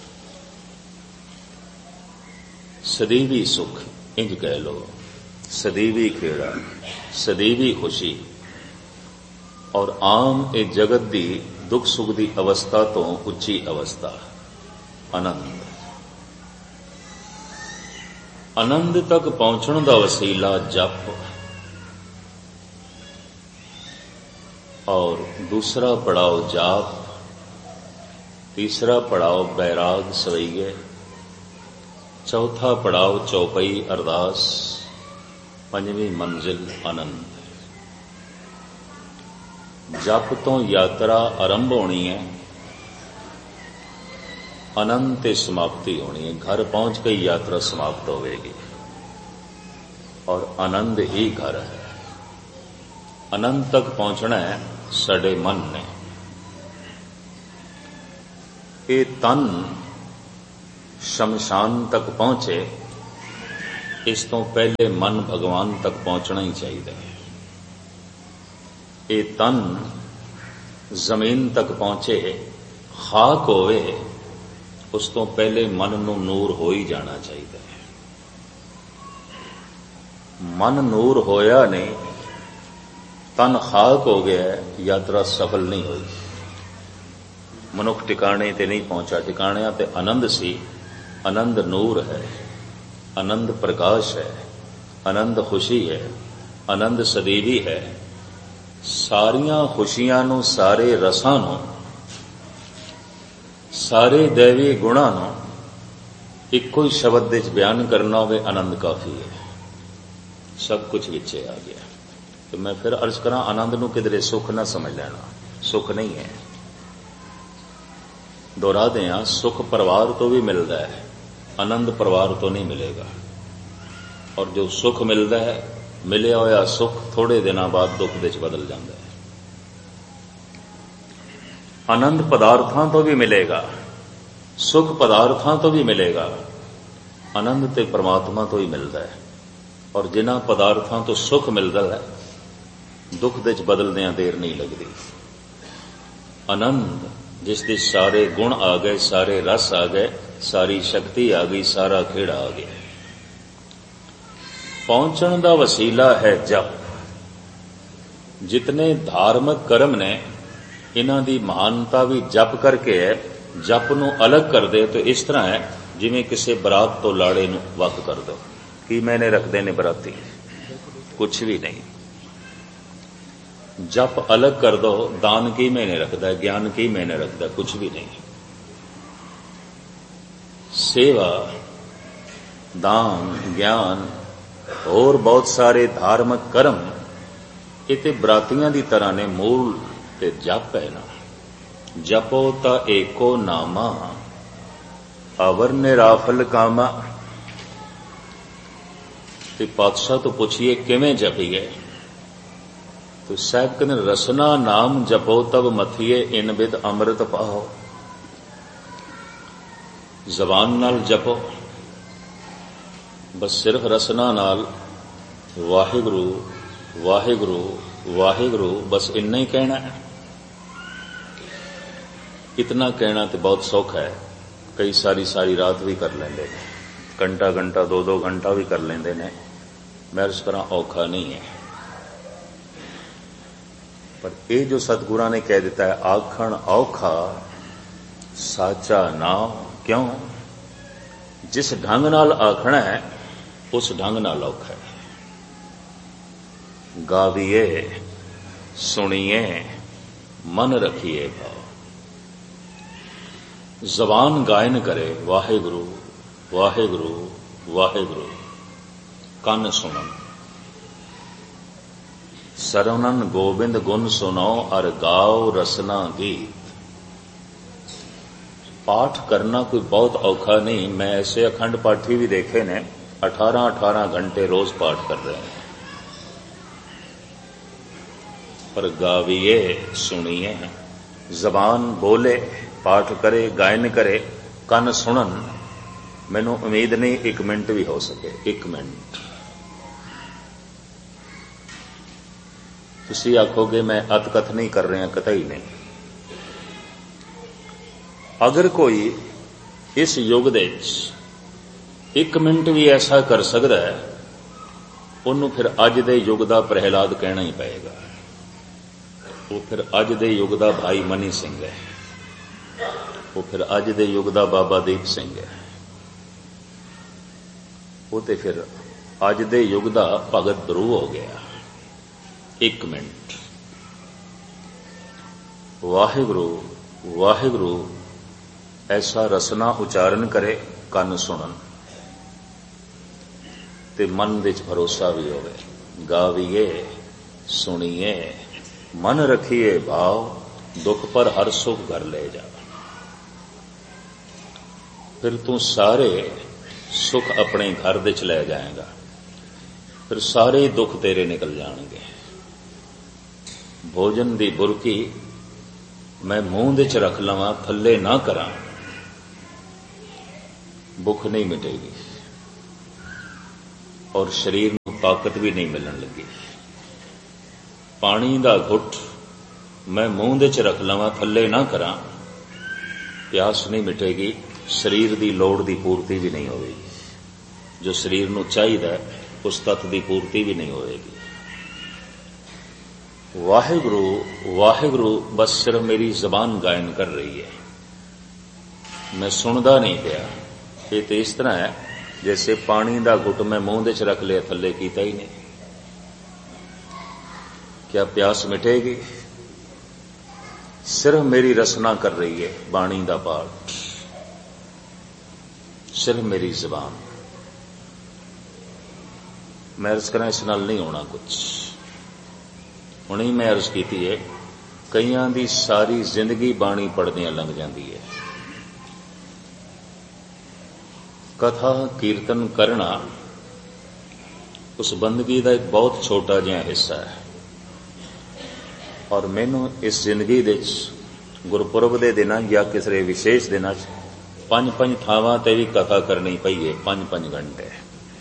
ਸਦੀਵੀ ਸੁਖ ਇੰਜ ਕਹਿ ਲੋ, ਸਦੀਵੀ ਖੇੜਾ, ਸਦੀਵੀ ਖੁਸ਼ੀ, ਔਰ ਆਮ ਇਹ ਜਗਤ ਦੀ ਦੁੱਖ ਸੁਖ ਦੀ ਅਵਸਥਾ ਤੋਂ ਉੱਚੀ ਅਵਸਥਾ ਆਨੰਦ। ਆਨੰਦ ਤੱਕ ਪਹੁੰਚਣ ਦਾ ਵਸੀਲਾ ਜਪ, ਔਰ ਦੂਸਰਾ ਪੜਾਓ ਜਾਪ, ਤੀਸਰਾ ਪੜਾਓ ਬੈਰਾਗ ਸਵਈਏ, ਚੌਥਾ ਪੜਾਓ ਚੌਪਈ ਅਰਦਾਸ, ਪੰਜਵੀਂ ਮੰਜ਼ਿਲ ਆਨੰਦ। ਜਪ ਤੋਂ ਯਾਤਰਾ ਆਰੰਭ ਹੋਣੀ ਹੈ, ਆਨੰਦ ਤੇ ਸਮਾਪਤੀ ਹੋਣੀ ਹੈ। ਘਰ ਪਹੁੰਚ ਕੇ ਯਾਤਰਾ ਸਮਾਪਤ ਹੋਵੇਗੀ, ਔਰ ਆਨੰਦ ਹੀ ਘਰ ਹੈ। ਆਨੰਦ ਤੱਕ ਪਹੁੰਚਣਾ ਹੈ ਸਾਡੇ ਮਨ ਨੇ। ਇਹ ਤਨ ਸ਼ਮਸ਼ਾਨ ਤੱਕ ਪਹੁੰਚੇ, ਇਸ ਤੋਂ ਪਹਿਲੇ ਮਨ ਭਗਵਾਨ ਤੱਕ ਪਹੁੰਚਣਾ ਹੀ ਚਾਹੀਦਾ ਹੈ। ਇਹ ਤਨ ਜ਼ਮੀਨ ਤੱਕ ਪਹੁੰਚੇ, ਖਾਕ ਹੋਵੇ, ਉਸ ਤੋਂ ਪਹਿਲੇ ਮਨ ਨੂੰ ਨੂਰ ਹੋ ਹੀ ਜਾਣਾ ਚਾਹੀਦਾ ਹੈ। ਮਨ ਨੂਰ ਹੋਇਆ ਨਹੀਂ, ਤਨ ਖਾਕ ਹੋ ਗਿਆ, ਯਾਤਰਾ ਸਫਲ ਨਹੀਂ ਹੋਈ। ਮਨੁੱਖ ਟਿਕਾਣੇ ਤੇ ਨਹੀਂ ਪਹੁੰਚਾ। ਟਿਕਾਣਿਆਂ ਤੇ ਆਨੰਦ ਸੀ। ਆਨੰਦ ਨੂਰ ਹੈ, ਆਨੰਦ ਪ੍ਰਕਾਸ਼ ਹੈ, ਆਨੰਦ ਖੁਸ਼ੀ ਹੈ, ਆਨੰਦ ਸਦੀਵੀ ਹੈ। ਸਾਰੀਆਂ ਖੁਸ਼ੀਆਂ ਨੂੰ, ਸਾਰੇ ਰਸਾਂ ਨੂੰ, ਸਾਰੇ ਦੇਵੀ ਗੁਣਾਂ ਨੂੰ ਇੱਕੋ ਹੀ ਸ਼ਬਦ ਵਿੱਚ ਬਿਆਨ ਕਰਨਾ ਹੋਵੇ, ਆਨੰਦ ਕਾਫੀ ਹੈ। ਸਭ ਕੁਝ ਵਿੱਚੇ ਆ ਗਿਆ। ਤੇ ਮੈਂ ਫਿਰ ਅਰਜ਼ ਕਰਾਂ, ਆਨੰਦ ਨੂੰ ਕਿਧਰੇ ਸੁੱਖ ਨਾ ਸਮਝ ਲੈਣਾ, ਸੁੱਖ ਨਹੀਂ ਹੈ। ਦੁਹਰਾਦੇ ਹਾਂ, ਸੁੱਖ ਪਰਿਵਾਰ ਤੋਂ ਵੀ ਮਿਲਦਾ ਹੈ, ਆਨੰਦ ਪਰਿਵਾਰ ਤੋਂ ਨਹੀਂ ਮਿਲੇਗਾ। ਔਰ ਜੋ ਸੁੱਖ ਮਿਲਦਾ ਹੈ, ਮਿਲਿਆ ਹੋਇਆ ਸੁੱਖ ਥੋੜੇ ਦਿਨਾਂ ਬਾਅਦ ਦੁੱਖ ਵਿੱਚ ਬਦਲ ਜਾਂਦਾ ਹੈ। ਆਨੰਦ ਪਦਾਰਥਾਂ ਤੋਂ ਵੀ ਮਿਲੇਗਾ, ਸੁੱਖ ਪਦਾਰਥਾਂ ਤੋਂ ਵੀ ਮਿਲੇਗਾ, ਆਨੰਦ ਤੇ ਪਰਮਾਤਮਾ ਤੋਂ ਹੀ ਮਿਲਦਾ ਹੈ। ਔਰ ਜਿਨ੍ਹਾਂ ਪਦਾਰਥਾਂ ਤੋਂ ਸੁੱਖ ਮਿਲਦਾ ਹੈ, ਦੁੱਖ ਵਿੱਚ ਬਦਲਦਿਆਂ ਦੇਰ ਨਹੀਂ ਲੱਗਦੀ। ਆਨੰਦ ਜਿਸ ਦੇ ਸਾਰੇ ਗੁਣ ਆ ਗਏ, ਸਾਰੇ ਰਸ ਆ ਗਏ, ਸਾਰੀ ਸ਼ਕਤੀ ਆ ਗਈ, ਸਾਰਾ ਖੇੜਾ ਆ ਗਿਆ। ਪਹੁੰਚਣ ਦਾ ਵਸੀਲਾ ਹੈ ਜਪ। ਜਿਤਨੇ ਧਾਰਮਿਕ ਕਰਮ ਨੇ, ਇਹਨਾਂ ਦੀ ਮਹਾਨਤਾ ਵੀ ਜਪ ਕਰਕੇ ਹੈ। ਜਪ ਨੂੰ ਅਲੱਗ ਕਰ ਦੇ ਤਾਂ ਇਸ ਤਰ੍ਹਾਂ ਹੈ ਜਿਵੇਂ ਕਿਸੇ ਬਰਾਤ ਤੋਂ ਲਾੜੇ ਨੂੰ ਵੱਖ ਕਰ ਦੋ। ਕੀ ਮੈਨੇ ਰੱਖਦੇ ਨੇ ਬਰਾਤੀ? ਕੁਛ ਵੀ ਨਹੀਂ। ਜਪ ਅਲੱਗ ਕਰ ਦੋ, ਦਾਨ ਕੀ ਮੈਨੇ ਰੱਖਦਾ, ਗਿਆਨ ਕੀ ਮੈਨੇ ਰੱਖਦਾ, ਕੁਛ ਵੀ ਨਹੀਂ। ਸੇਵਾ, ਦਾਨ, ਗਿਆਨ, ਹੋਰ ਬਹੁਤ ਸਾਰੇ ਧਾਰਮਿਕ ਕਰਮ, ਇਹ ਤੇ ਬਰਾਤੀਆਂ ਦੀ ਤਰ੍ਹਾਂ ਨੇ। ਮੂਲ ਤੇ ਜਪ ਹੈ ਨਾ। ਜਪੋ ਤਾਂ ਏਕੋ ਨਾਮਾ, ਅਵਰ ਨਿਰਾਫਲ ਕਾਮਾ। ਤੇ ਪਾਤਸ਼ਾਹ ਤੋਂ ਪੁੱਛੀਏ ਕਿਵੇਂ ਜਪੀਏ? तो ਸਾਹਿਬ ਕਹਿੰਦੇ, ਰਸਨਾ ਨਾਮ ਜਪੋ ਤਬ ਮਥੀਏ, ਇਨ ਬਿਦ ਅੰਮ੍ਰਿਤ ਪਾਓ। ਜ਼ਬਾਨ ਨਾਲ ਜਪੋ, ਬਸ ਸਿਰਫ ਰਸਨਾ ਨਾਲ ਵਾਹਿਗੁਰੂ ਵਾਹਿਗੁਰੂ ਵਾਹਿਗੁਰੂ, ਬਸ ਇੰਨਾ ਹੀ ਕਹਿਣਾ ਹੈ। ਇਤਨਾ ਕਹਿਣਾ ਤੇ ਬਹੁਤ ਸੌਖਾ ਹੈ। ਕਈ ਸਾਰੀ ਸਾਰੀ ਰਾਤ ਵੀ ਕਰ ਲੈਂਦੇ ਨੇ, ਘੰਟਾ ਘੰਟਾ ਦੋ ਦੋ ਘੰਟਾ ਵੀ ਕਰ ਲੈਂਦੇ ਨੇ। ਮੈਂ ਇਸ ਤਰ੍ਹਾਂ ਔਖਾ ਨਹੀਂ ਹੈ। ਪਰ ਇਹ ਜੋ ਸਤਿਗੁਰਾਂ ਨੇ ਕਹਿ ਦਿੱਤਾ ਹੈ, ਆਖਣ ਔਖਾ ਸਾਚਾ ਨਾਮ। ਕਿਉਂ? ਜਿਸ ਢੰਗ ਨਾਲ ਆਖਣਾ ਹੈ, ਉਸ ਢੰਗ ਨਾਲ ਔਖਾ ਹੈ। ਗਾਵੀਏ, ਸੁਣੀਏ, ਮਨ ਰੱਖੀਏ ਭਾਵ। ਜ਼ਬਾਨ ਗਾਇਨ ਕਰੇ ਵਾਹਿਗੁਰੂ ਵਾਹਿਗੁਰੂ ਵਾਹਿਗੁਰੂ, ਕੰਨ ਸੁਣਨ। ਸਰਵਨਨ ਗੋਬਿੰਦ ਗੁਣ ਸੁਨੋ, ਅਰ ਗਾਓ ਰਸਨਾ ਗੀਤ। ਪਾਠ ਕਰਨਾ ਕੋਈ ਬਹੁਤ ਔਖਾ ਨਹੀਂ। ਮੈਂ ਐਸੇ ਅਖੰਡ ਪਾਠੀ ਵੀ ਦੇਖੇ ਨੇ, ਅਠਾਰਾਂ ਅਠਾਰਾਂ ਘੰਟੇ ਰੋਜ਼ ਪਾਠ ਕਰ ਰਹੇ हैं। पर गाविए, सुनिए, जबान बोले, पाठ करे, गायन करे, ਕੰਨ ਸੁਣਨ। ਮੈਨੂੰ ਉਮੀਦ ਨਹੀਂ ਇੱਕ ਮਿੰਟ ਵੀ ਹੋ ਸਕੇ। ਇੱਕ ਮਿੰਟ ਤੁਸੀਂ ਆਖੋਗੇ ਮੈਂ ਅਤਕਥ ਨਹੀਂ ਕਰ ਰਿਹਾ, ਕਤਈ ਨਹੀਂ। ਅਗਰ ਕੋਈ ਇਸ ਯੁੱਗ ਦੇ ਵਿੱਚ ਇੱਕ ਮਿੰਟ ਵੀ ਐਸਾ ਕਰ ਸਕਦਾ ਹੈ, ਉਹਨੂੰ ਫਿਰ ਅੱਜ ਦੇ ਯੁੱਗ ਦਾ ਪ੍ਰਹਿਲਾਦ ਕਹਿਣਾ ਹੀ ਪਏਗਾ। ਉਹ ਫਿਰ ਅੱਜ ਦੇ ਯੁੱਗ ਦਾ ਭਾਈ ਮਨੀ ਸਿੰਘ ਹੈ। ਉਹ ਫਿਰ ਅੱਜ ਦੇ ਯੁੱਗ ਦਾ ਬਾਬਾ ਦੀਪ ਸਿੰਘ ਹੈ। ਉਹ ਤੇ ਫਿਰ ਅੱਜ ਦੇ ਯੁੱਗ ਦਾ ਭਗਤ ਧਰੂ ਹੋ ਗਿਆ। ਇੱਕ ਮਿੰਟ ਵਾਹਿਗੁਰੂ ਵਾਹਿਗੁਰੂ ਐਸਾ ਰਸਨਾ ਉਚਾਰਨ ਕਰੇ, ਕੰਨ ਸੁਣਨ ਤੇ ਮਨ ਵਿੱਚ ਭਰੋਸਾ ਵੀ ਹੋਵੇ। ਗਾਵੀਏ, ਸੁਣੀਏ, ਮਨ ਰੱਖੀਏ ਭਾਵ, ਦੁੱਖ ਪਰ ਹਰ ਸੁਖ ਘਰ ਲੈ ਜਾ। ਫਿਰ ਤੂੰ ਸਾਰੇ ਸੁਖ ਆਪਣੇ ਘਰ ਵਿੱਚ ਲੈ ਜਾਏਗਾ। ਫਿਰ ਸਾਰੇ ਦੁੱਖ ਤੇਰੇ ਨਿਕਲ ਜਾਣਗੇ। ਭੋਜਨ ਦੀ ਬੁਰਕੀ ਮੈਂ ਮੂੰਹ ਵਿੱਚ ਰੱਖ ਲਵਾਂ, ਥੱਲੇ ਨਾ ਕਰਾਂ, ਭੁੱਖ ਨਹੀਂ ਮਿਟੇਗੀ। और शरीर ਨੂੰ ਤਾਕਤ ਵੀ ਨਹੀਂ ਮਿਲਣ ਲੱਗੀ। ਪਾਣੀ ਦਾ ਘੁੱਟ ਮੈਂ ਮੂੰਹ ਦੇ ਚ ਰੱਖ ਲਵਾਂ, ਥੱਲੇ ਨਾ ਕਰਾਂ, ਪਿਆਸ ਨਹੀਂ ਮਿਟੇਗੀ, ਸਰੀਰ ਦੀ ਲੋੜ ਦੀ ਪੂਰਤੀ ਵੀ ਨਹੀਂ ਹੋਵੇਗੀ। ਜੋ ਸਰੀਰ ਨੂੰ ਚਾਹੀਦਾ ਉਸ ਤੱਤ ਦੀ ਪੂਰਤੀ ਵੀ ਨਹੀਂ ਹੋਵੇਗੀ। ਵਾਹਿਗੁਰੂ ਵਾਹਿਗੁਰੂ ਬਸ ਸਿਰਫ ਮੇਰੀ ਜ਼ਬਾਨ ਗਾਇਨ ਕਰ ਰਹੀ ਹੈ, ਮੈਂ ਸੁਣਦਾ ਨਹੀਂ ਪਿਆ। ਇਹ ਤੇ ਇਸ ਤਰ੍ਹਾਂ ਹੈ ਜੈਸੇ ਪਾਣੀ ਦਾ ਘੁੱਟ ਮੈਂ ਮੂੰਹ ਦੇ ਚ ਰੱਖ ਲਿਆ, ਥੱਲੇ ਕੀਤਾ ਹੀ ਨਹੀਂ। क्या प्यास मिटेगी? सिर्फ मेरी रसना कर रही है बाणी दा पाठ, सिर्फ मेरी जबान। मैं अर्ज करा इस नाल नहीं होना कुछ। हुण ही मैं अर्ज की है, कईयां दी सारी जिंदगी बाणी पढ़दियां लंघ जाती है। कथा कीर्तन करना उस बंदगी का एक बहुत छोटा जिहा हिस्सा है। और मैनू इस जिंदगी दे गुरपुरब दे दिनां या किसी विशेष दिनां पंज पंज थावां ते भी कथा करनी पई है, पंज पंज घंटे।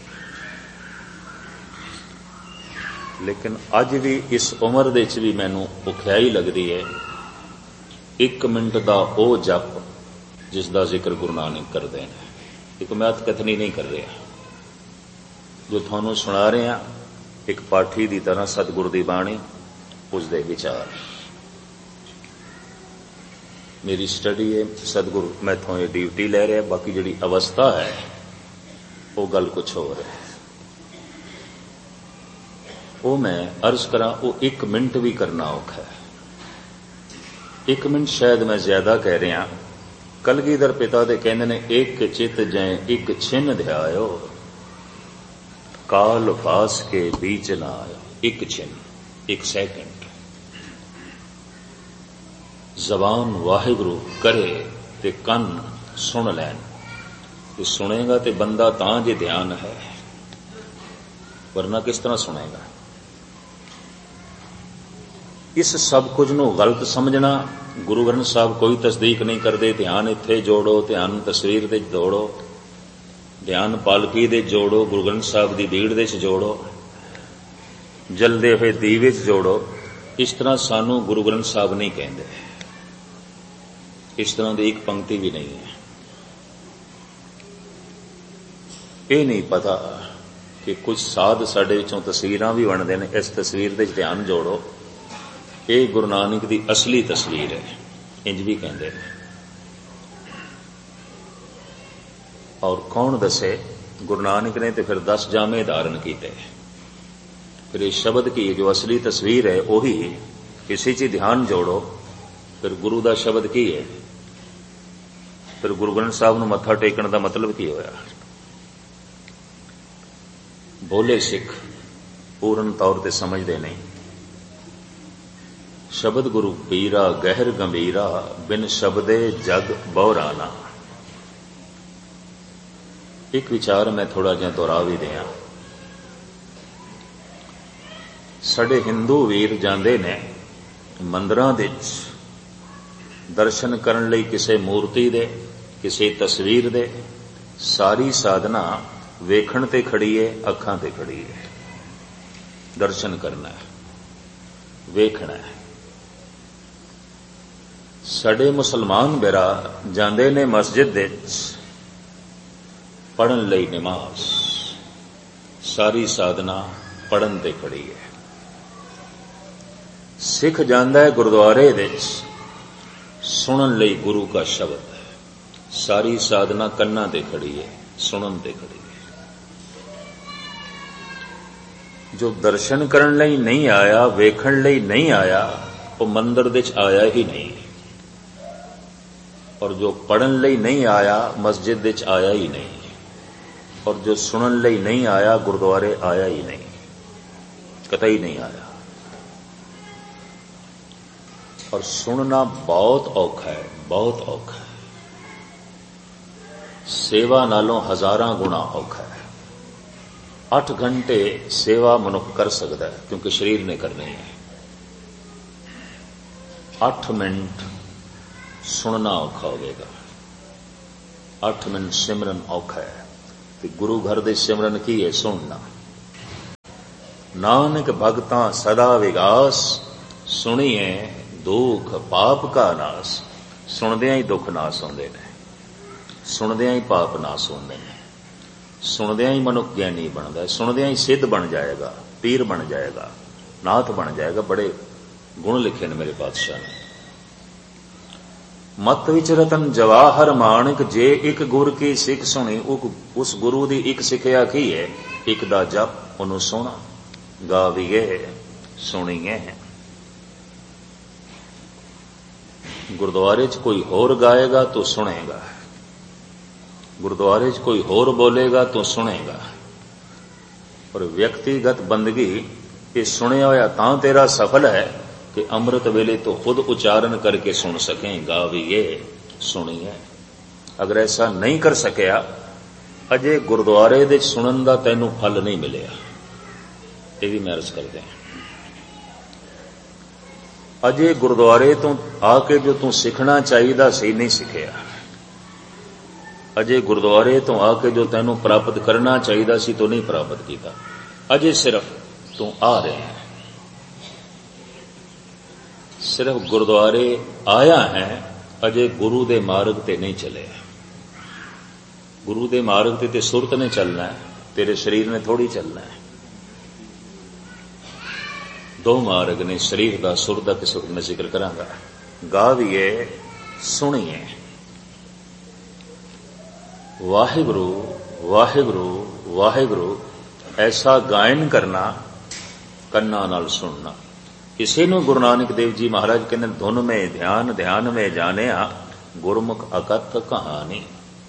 लेकिन अज भी इस उम्र दे च भी मैनू औखियाई लगदी है एक मिनट दा ओ जप जिसदा जिक्र गुरु नानक करदे ने। एक मैं कथनी नहीं कर रहा, जो थानू सुना रहे हैं एक पाठी की तरह सतगुरु की बाणी, उसदे विचार। मेरी स्टडी है, सतगुरु मैथों ये ड्यूटी ले रहे, बाकी जिहड़ी अवस्था है वो गल कुछ होर है। वो मैं अर्ज करा, वो एक मिनट भी करना औखा है। एक मिनट शायद मैं ज्यादा कह रहा। कलगीधर पिता दे कहंदे ने, एक चित जै एक छिन ध्यायो, काल फास के बीच ना आयो। एक छिन, एक सैकंड। जबान वाहिगुरु करे ते कन सुन लैन। ते सुनेगा ते बंदा तां जे ध्यान है, वरना किस तरह सुनेगा। इस सब कुछ नूं गलत समझना। गुरु ग्रंथ साहब कोई तस्दीक नहीं करते। ध्यान इत्थे जोड़ो, ध्यान तस्वीर दे जोड़ो, ध्यान पालकी दे जोड़ो, गुरु ग्रंथ साहब दी भीड़ दे जोड़ो, जलदे हुए दीवे च जोड़ो। इस तरह सानू गुरु ग्रंथ साहब नहीं कहते। इस तरह की एक पंक्ति भी नहीं है। ये नहीं पता कि कुछ साध साडे विचों तस्वीरां भी बनते हैं। इस तस्वीर दे ध्यान जोड़ो, ये गुरु नानक की असली तस्वीर है, इंज भी कहते हैं। और कौन दसे? गुरु नानक ने तो फिर दस जामे धारण किए। फिर इस शब्द की जो असली तस्वीर है वही, इसी च ध्यान जोड़ो। फिर गुरु का शब्द की है? फिर गुरु ग्रंथ साहब नूं मत्था टेकण का मतलब की होया? भोले सिख पूर्ण तौर पर समझते नहीं। शब्द गुरु पीरा गहर गंभीरा, बिन शब्दे जग बहुराना। एक विचार मैं थोड़ा जिहा दोहरा भी दिया। साडे हिंदू वीर जांदे ने मंदिरां दे दर्शन करन लई किसी मूर्ति दे, किसी तस्वीर दे। सारी साधना वेखण ते खड़ी है, अखां ते खड़ी है। दर्शन करना है, वेखना है। साडे मुसलमान बिरा जांदे ने मस्जिद दे पढ़न लई नमाज। सारी साधना पढ़न ते खड़ी है। सिख जांदा है गुरुद्वारे दे सुनन लई गुरु का शब्द। सारी साधना कन्ना ते खड़ी है, सुनन ते खड़ी है। जो दर्शन करन लई नहीं आया, वेखण लई नहीं आया, वो मंदिर दे आया ही नहीं। और जो पढ़न लई नहीं आया, मस्जिद दे आया ही नहीं। और जो सुनन लई नहीं आया, गुरुद्वारे आया ही नहीं, कतई नहीं आया। और सुनना बहुत औखा है, बहुत औखा है। सेवा नालों हजारां गुणा औखा है। अठ घंटे सेवा मनुख कर सकता है, क्योंकि शरीर ने करनी है। अठ मिनट सुनना औखा होगा। अठ मिनट सिमरन औखा है। तो गुरु घर दे सिमरन की है? सुनना। ਨਾਨਕ ਭਗਤਾਂ ਸਦਾ ਵਿਗਾਸ, ਸੁਣੀਏ ਦੁੱਖ ਪਾਪ ਕਾ ਨਾਸ। ਸੁਣਦਿਆਂ ਹੀ ਦੁੱਖ ਨਾਸ ਹੁੰਦੇ ਨੇ, ਸੁਣਦਿਆਂ ਹੀ ਪਾਪ ਨਾਸ ਹੁੰਦੇ ਨੇ, ਸੁਣਦਿਆਂ ਹੀ ਮਨੁੱਖ ਗਿਆਨੀ ਬਣਦਾ ਹੈ, ਸੁਣਦਿਆਂ ਹੀ ਸਿੱਧ ਬਣ ਜਾਏਗਾ, ਪੀਰ ਬਣ ਜਾਏਗਾ, ਨਾਥ ਬਣ ਜਾਏਗਾ। ਬੜੇ ਗੁਣ ਲਿਖੇ ਨੇ ਮੇਰੇ ਪਾਤਸ਼ਾਹ ਨੇ। ਮਤ ਵਿੱਚ ਰਤਨ ਜਵਾਹਰ ਮਾਣਕ, ਜੇ ਇੱਕ ਗੁਰ ਕੀ ਸਿੱਖ ਸੁਣੀ, ਉਸ ਗੁਰੂ ਦੀ ਇੱਕ ਸਿੱਖਿਆ ਕੀ ਹੈ? ਇੱਕ ਦਾ ਜਪ, ਉਹਨੂੰ ਸੁਣਾ, ਗਾਵੀਏ ਸੁਣੀਏ। ਗੁਰਦੁਆਰੇ 'ਚ ਕੋਈ ਹੋਰ ਗਾਏਗਾ ਤੂੰ ਸੁਣੇਗਾ, ਗੁਰਦੁਆਰੇ 'ਚ ਕੋਈ ਹੋਰ ਬੋਲੇਗਾ ਤੂੰ ਸੁਣੇਗਾ। ਪਰ ਵਿਅਕਤੀਗਤ ਬੰਦਗੀ ਇਹ ਸੁਣਿਆ ਹੋਇਆ ਤਾਂ ਤੇਰਾ ਸਫਲ ਹੈ ਕਿ ਅੰਮ੍ਰਿਤ ਵੇਲੇ ਤੋਂ ਖੁਦ ਉਚਾਰਨ ਕਰਕੇ ਸੁਣ ਸਕੇ, ਗਾਵੀਏ ਸੁਣੀਏ। ਅਗਰ ਐਸਾ ਨਹੀਂ ਕਰ ਸਕਿਆ, ਅਜੇ ਗੁਰਦੁਆਰੇ ਦੇ ਸੁਣਨ ਦਾ ਤੈਨੂੰ ਫਲ ਨਹੀਂ ਮਿਲਿਆ। ਇਹ ਵੀ ਮੈਂ ਅਰਜ਼ ਕਰਦੇ ਹਾਂ, ਅਜੇ ਗੁਰਦੁਆਰੇ ਤੋਂ ਆ ਕੇ ਜੋ ਤੂੰ ਸਿੱਖਣਾ ਚਾਹੀਦਾ ਸੀ ਨਹੀਂ ਸਿੱਖਿਆ। ਅਜੇ ਗੁਰਦੁਆਰੇ ਤੋਂ ਆ ਕੇ ਜੋ ਤੈਨੂੰ ਪ੍ਰਾਪਤ ਕਰਨਾ ਚਾਹੀਦਾ ਸੀ ਤੂੰ ਨਹੀਂ ਪ੍ਰਾਪਤ ਕੀਤਾ। ਅਜੇ ਸਿਰਫ ਤੂੰ ਆ ਰਿਹਾ ਹੈ, ਸਿਰਫ ਗੁਰਦੁਆਰੇ ਆਇਆ ਹੈ, ਅਜੇ ਗੁਰੂ ਦੇ ਮਾਰਗ ਤੇ ਨਹੀਂ ਚੱਲਿਆ। ਗੁਰੂ ਦੇ ਮਾਰਗ ਤੇ ਤੇ ਸੁਰਤ ਨੇ ਚੱਲਣਾ ਹੈ, ਤੇਰੇ ਸਰੀਰ ਨੇ ਥੋੜੀ ਚੱਲਣਾ ਹੈ। ਦੋ ਮਾਰਗ ਨੇ, ਸਰੀਰ ਦਾ, ਸੁਰ ਦਾ, ਕਿਸੇ ਵਕਤ ਮੈਂ ਜ਼ਿਕਰ ਕਰਾਂਗਾ। ਗਾਵੀਏ ਸੁਣੀਏ। ਵਾਹਿਗੁਰੂ ਵਾਹਿਗੁਰੂ ਵਾਹਿਗੁਰੂ ਐਸਾ ਗਾਇਨ ਕਰਨਾ, ਕੰਨਾਂ ਨਾਲ ਸੁਣਨਾ। ਇਸੇ ਨੂੰ ਗੁਰੂ ਨਾਨਕ ਦੇਵ ਜੀ ਮਹਾਰਾਜ ਕਹਿੰਦੇ, ਧੁਨ ਮੇਂ ਧਿਆਨ, ਧਿਆਨ ਮੇਂ ਜਾਣਿਆ, ਗੁਰਮੁਖ ਅਕਥ ਕਹਾਣੀ।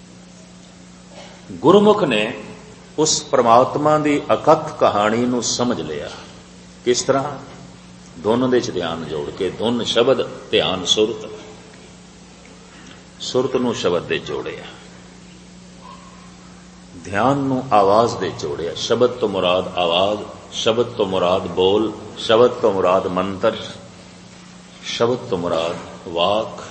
ਗੁਰਮੁਖ ਨੇ ਉਸ ਪਰਮਾਤਮਾ ਦੀ ਅਕਥ ਕਹਾਣੀ ਨੂੰ ਸਮਝ ਲਿਆ। ਕਿਸ ਤਰ੍ਹਾਂ? ਧੁਨ ਦੇ ਵਿੱਚ ਧਿਆਨ ਜੋੜ ਕੇ। ਧੁਨ ਸ਼ਬਦ, ਧਿਆਨ ਸੁਰਤ, ਸੁਰਤ ਨੂੰ ਸ਼ਬਦ ਦੇ ਜੋੜਿਆ, ਧਿਆਨ ਨੂੰ ਆਵਾਜ਼ ਦੇ ਜੋੜਿਆ। ਸ਼ਬਦ ਤੋਂ ਮੁਰਾਦ ਆਵਾਜ਼, ਸ਼ਬਦ ਤੋਂ ਮੁਰਾਦ ਬੋਲ, ਸ਼ਬਦ ਤੋਂ ਮੁਰਾਦ ਮੰਤਰ, ਸ਼ਬਦ ਤੋਂ ਮੁਰਾਦ ਵਾਕ।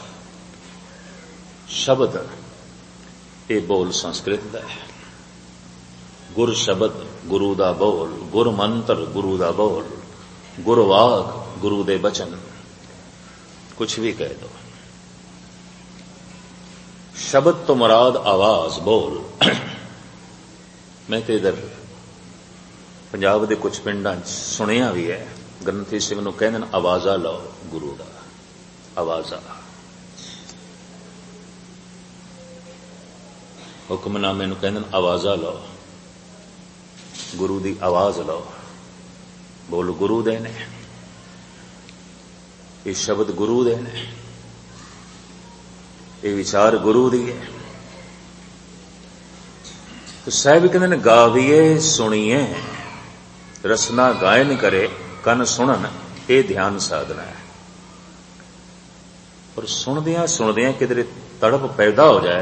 ਸ਼ਬਦ ਇਹ ਬੋਲ ਸੰਸਕ੍ਰਿਤ ਦਾ ਹੈ। ਗੁਰ ਸ਼ਬਦ ਗੁਰੂ ਦਾ ਬੋਲ, ਗੁਰ ਮੰਤਰ ਗੁਰੂ ਦਾ ਬੋਲ, ਗੁਰ ਵਾਕ ਗੁਰੂ ਦੇ ਬਚਨ, ਕੁਛ ਵੀ ਕਹਿ ਦੋ। ਸ਼ਬਦ ਤੋਂ ਮੁਰਾਦ ਆਵਾਜ਼, ਬੋਲ। ਮੈਂ ਤੇ ਇਧਰ ਪੰਜਾਬ ਦੇ ਕੁਝ ਪਿੰਡਾਂ 'ਚ ਸੁਣਿਆ ਵੀ ਹੈ, ਗ੍ਰੰਥੀ ਸਿੰਘ ਨੂੰ ਕਹਿੰਦੇ ਨੇ ਆਵਾਜ਼ਾ ਲਓ ਗੁਰੂ ਦਾ, ਆਵਾਜ਼ਾ। ਹੁਕਮਨਾਮੇ ਨੂੰ ਕਹਿੰਦੇ ਨੇ ਆਵਾਜ਼ਾ ਲਓ, ਗੁਰੂ ਦੀ ਆਵਾਜ਼ ਲਓ। ਬੋਲ ਗੁਰੂ ਦੇ ਨੇ, ਇਹ ਸ਼ਬਦ ਗੁਰੂ ਦੇ ਨੇ, ਇਹ ਵਿਚਾਰ ਗੁਰੂ ਦੀ ਹੈ। तो साहब कहते हैं गावीए सुनिए, रसना गायन करे, कन सुनन, ये ध्यान साधना है। और सुनदियां सुनदियां किधरे तड़प पैदा हो जाए,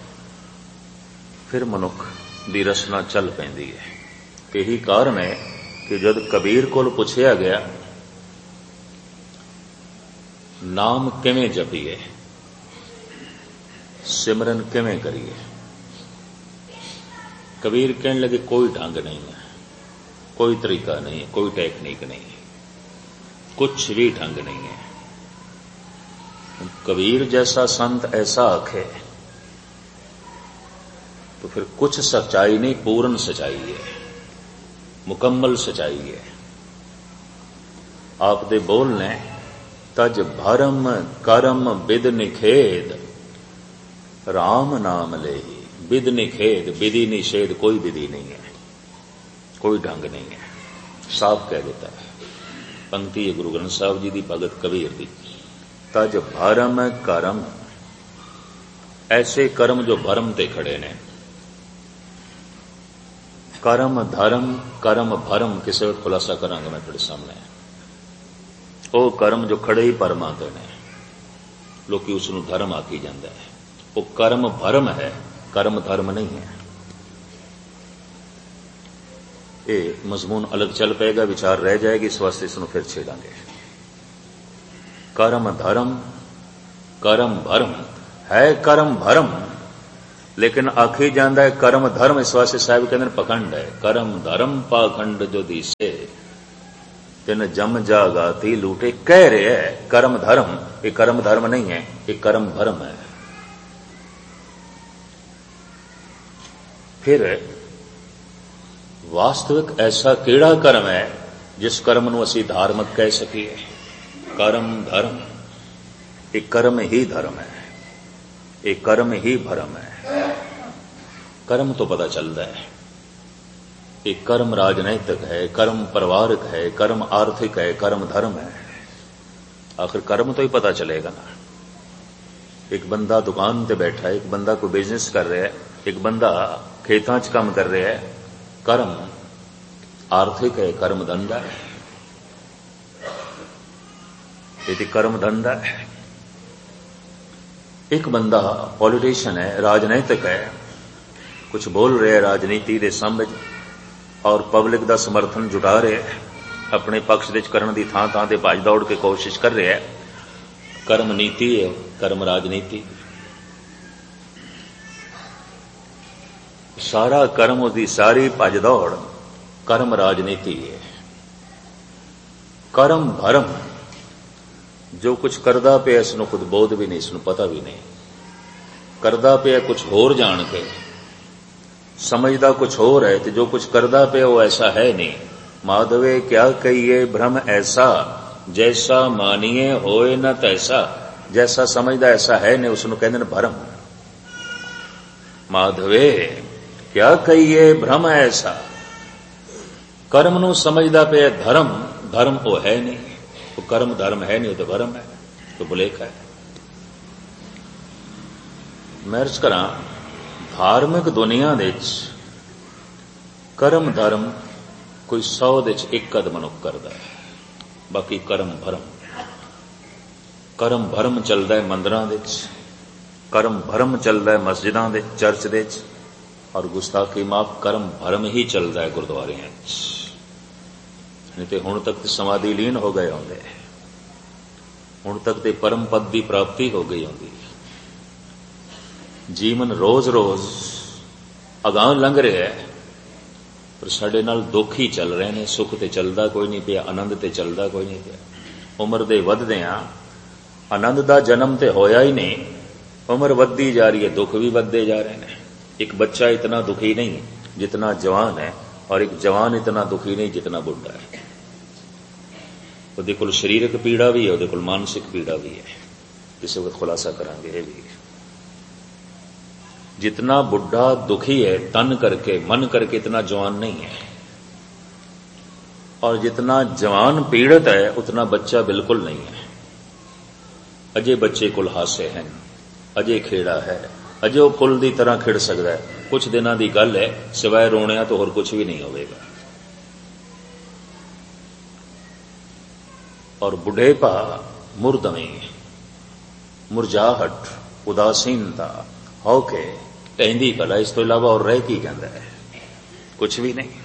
फिर मनुख दी रसना चल पैंदी है। यही कारण है कि जब कबीर कोल पुछया गया नाम किवें जपीए, सिमरन किवें करिए, कबीर कहने लगे कोई ढंग नहीं है, कोई तरीका नहीं है, कोई टेक्निक नहीं है, कुछ भी ढंग नहीं है। कबीर जैसा संत ऐसा आखे तो फिर कुछ सच्चाई नहीं, पूर्ण सच्चाई है, मुकम्मल सच्चाई है। आप दे बोलने तज भरम करम बिद निखेद, राम नाम ले। विद निखेद, विधि निषेध, कोई विधि नहीं है, कोई ढंग नहीं है, साफ कह देता है। पंक्ति है गुरु ग्रंथ साहब जी की, भगत कबीर की। तज भरम करम, ऐसे कर्म जो भरम ते खड़े ने। कर्म धर्म, कर्म भरम, किसी वक्त खुलासा करांगा मैं थोड़े सामने। वो कर्म जो खड़े ही भरमा ते ने, लोग उसनूं धर्म आखी जाता है। वो कर्म भरम है, कर्म धर्म नहीं है। ये मजमून अलग चल पेगा, विचार रह जाएगी, इस वास्ते इसनूं फिर छेड़ांगे। कर्म धर्म, कर्म भरम है, कर्म भरम लेकिन आखी जाता है कर्म धर्म। इस वास्ते साहब कहते हैं पखंड है। कर्म धर्म पाखंड जो दिसे, तिन जम जागाती लूटे, कह रहे है कर्म धर्म, ये कर्म धर्म नहीं है, ये कर्म भरम है। फिर वास्तविक ऐसा केड़ा कर्म है जिस कर्म नूं असीं धार्मिक कह सकीए? कर्म धर्म, ये कर्म ही धर्म है, ये कर्म ही भरम है। कर्म तो पता चलता है, ये कर्म राजनैतिक है, कर्म परिवारिक है, कर्म आर्थिक है, कर्म धर्म है। आखिर कर्म तो ही पता चलेगा ना। एक बंदा दुकान ते बैठा है, एक बंदा कोई बिजनेस कर रहा है, एक बंदा खेतां च काम कर रहा है, कर्म आर्थिक है, कर्म धंधा है, ये कर्म धंधा है। एक बंदा पॉलिटिशियन है, राजनैतिक है, कुछ बोल रहे राजनीति दे समझ और पब्लिक दा समर्थन जुटा रहे, अपने पक्ष विच करन दी थां थां ते भज दौड़ के कोशिश कर रहे है, कर्म नीति है, कर्म राजनीति। सारा कर्म उसकी सारी भज दौड़ कर्म राजनीति है। कर्म भरम, जो कुछ करदा पिया इसनूं खुद बोध भी नहीं, इसनूं पता भी नहीं, करदा पिया कुछ होर जान के, समझदा कुछ होर है, तो जो कुछ करदा पिया वो ऐसा है नहीं। माधवे क्या कहिए भ्रम ऐसा, जैसा मानिए होए न तैसा। जैसा समझदा ऐसा है नहीं, उसनूं कहंदे ने भरम। माधवे क्या कहिए भ्रम ऐसा, कर्म नूं समझदा पिया धर्म, धर्म वो है नहीं, वो कर्म धर्म है नहीं, वो तो भरम है, तो बुलेख है। मैं अर्ज करां, धार्मिक दुनिया दे कर्म धर्म कोई सौ दे एक कद मनुख करदा है, बाकी कर्म भरम। कर्म भरम चलदा है मंदिरां दे, कर्म भरम चलदा है मस्जिदां दे, चर्च दे, और गुस्ताखी माफ कर्म भरम ही चलदा है गुरुद्वारियां च। नहीं तो हुण तक समाधि लीन हो गए होंगे, हुण तक ते परम पद की प्राप्ति हो गई होंगी। जीवन रोज रोज अगां लंघ रहा है, पर साडे नाल दुख ही चल रहे हैं। सुख ते चलदा कोई नहीं पिया, आनंद ते चलदा कोई नहीं पिया। उम्र दे वधदिआं आनंद दा जन्म ते होया ही नहीं, उम्र वधदी जा रही है, दुख भी वधदे जा रहे हैं। एक बच्चा इतना दुखी नहीं जितना जवान है, और एक जवान इतना दुखी नहीं जितना बुढ़ा है। उहदे कोल शरीरक पीड़ा भी है, उहदे कोल मानसिक पीड़ा भी है। किसी वक्त खुलासा करांगे ये भी। जितना बुढ़ा दुखी है तन करके मन करके, इतना जवान नहीं है, और जितना जवान पीड़ित है उतना बच्चा बिल्कुल नहीं है। अजे बच्चे कोल हासे हैं, अजे खेड़ा है, अजे वो फुल की तरह खिड़ सकता है। कुछ दिनों की गल है, सिवाय रोने तो होर कुछ भी नहीं होगा। और बुढ़ेपा, मुरदमें, मुरझाहट, उदासीनता होके टहंदी भला, इस तो इलावा और रह की कहता है? कुछ भी नहीं।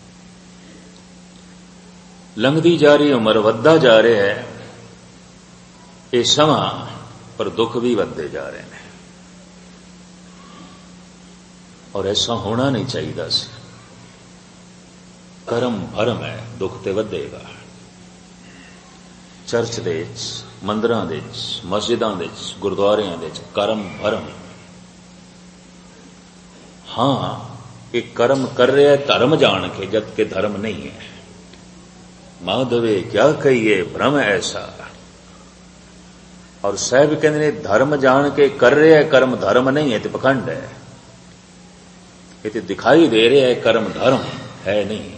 लंघदी जा रही उम्र, वधदा जा रहा है ये समा, पर दुख भी वधदे जा रहे हैं। और ऐसा होना नहीं चाहिए सी। कर्म भरम है, दुख ते वधेगा। चर्च दे, मंदिरां दे, मस्जिदां दे, गुरुद्वारियां दे कर्म भरम। हां, एक कर्म कर रहा है धर्म जान के, जबकि धर्म नहीं है। माधवे क्या कहिए भ्रम ऐसा। और साहब कहते ने धर्म जान के कर रहे है, कर्म धर्म नहीं है, तो पखंड है। ये तो दिखाई दे रहे है कर्म धर्म है नहीं।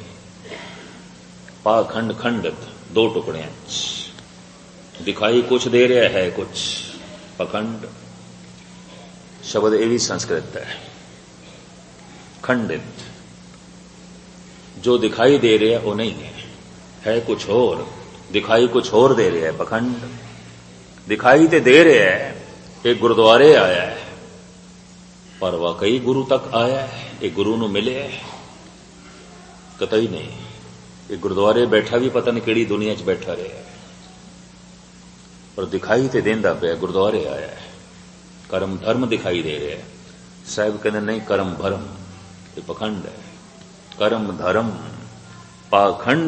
पाखंड खंडित दो टुकड़े, दिखाई कुछ दे रहा है कुछ। पखंड शब्द ये भी संस्कृत है। खंडित, जो दिखाई दे रहा है वो नहीं है, है कुछ और, दिखाई कुछ और दे रहा है। पखंड दिखाई तो दे रहा है, एक गुरुद्वारे आया है, पर वाकई गुरु तक आया है, एक गुरु नूं मिले है? कतई नहीं। एक गुरुद्वारे बैठा भी पता नहीं किहड़ी दुनिया च बैठा रहा है, पर दिखाई तो देंदा पिया गुरुद्वारे आया है। कर्म धर्म दिखाई दे रहा है। साहब कहते नहीं, कर्म भरम, ये पखंड है। कर्म धर्म पाखंड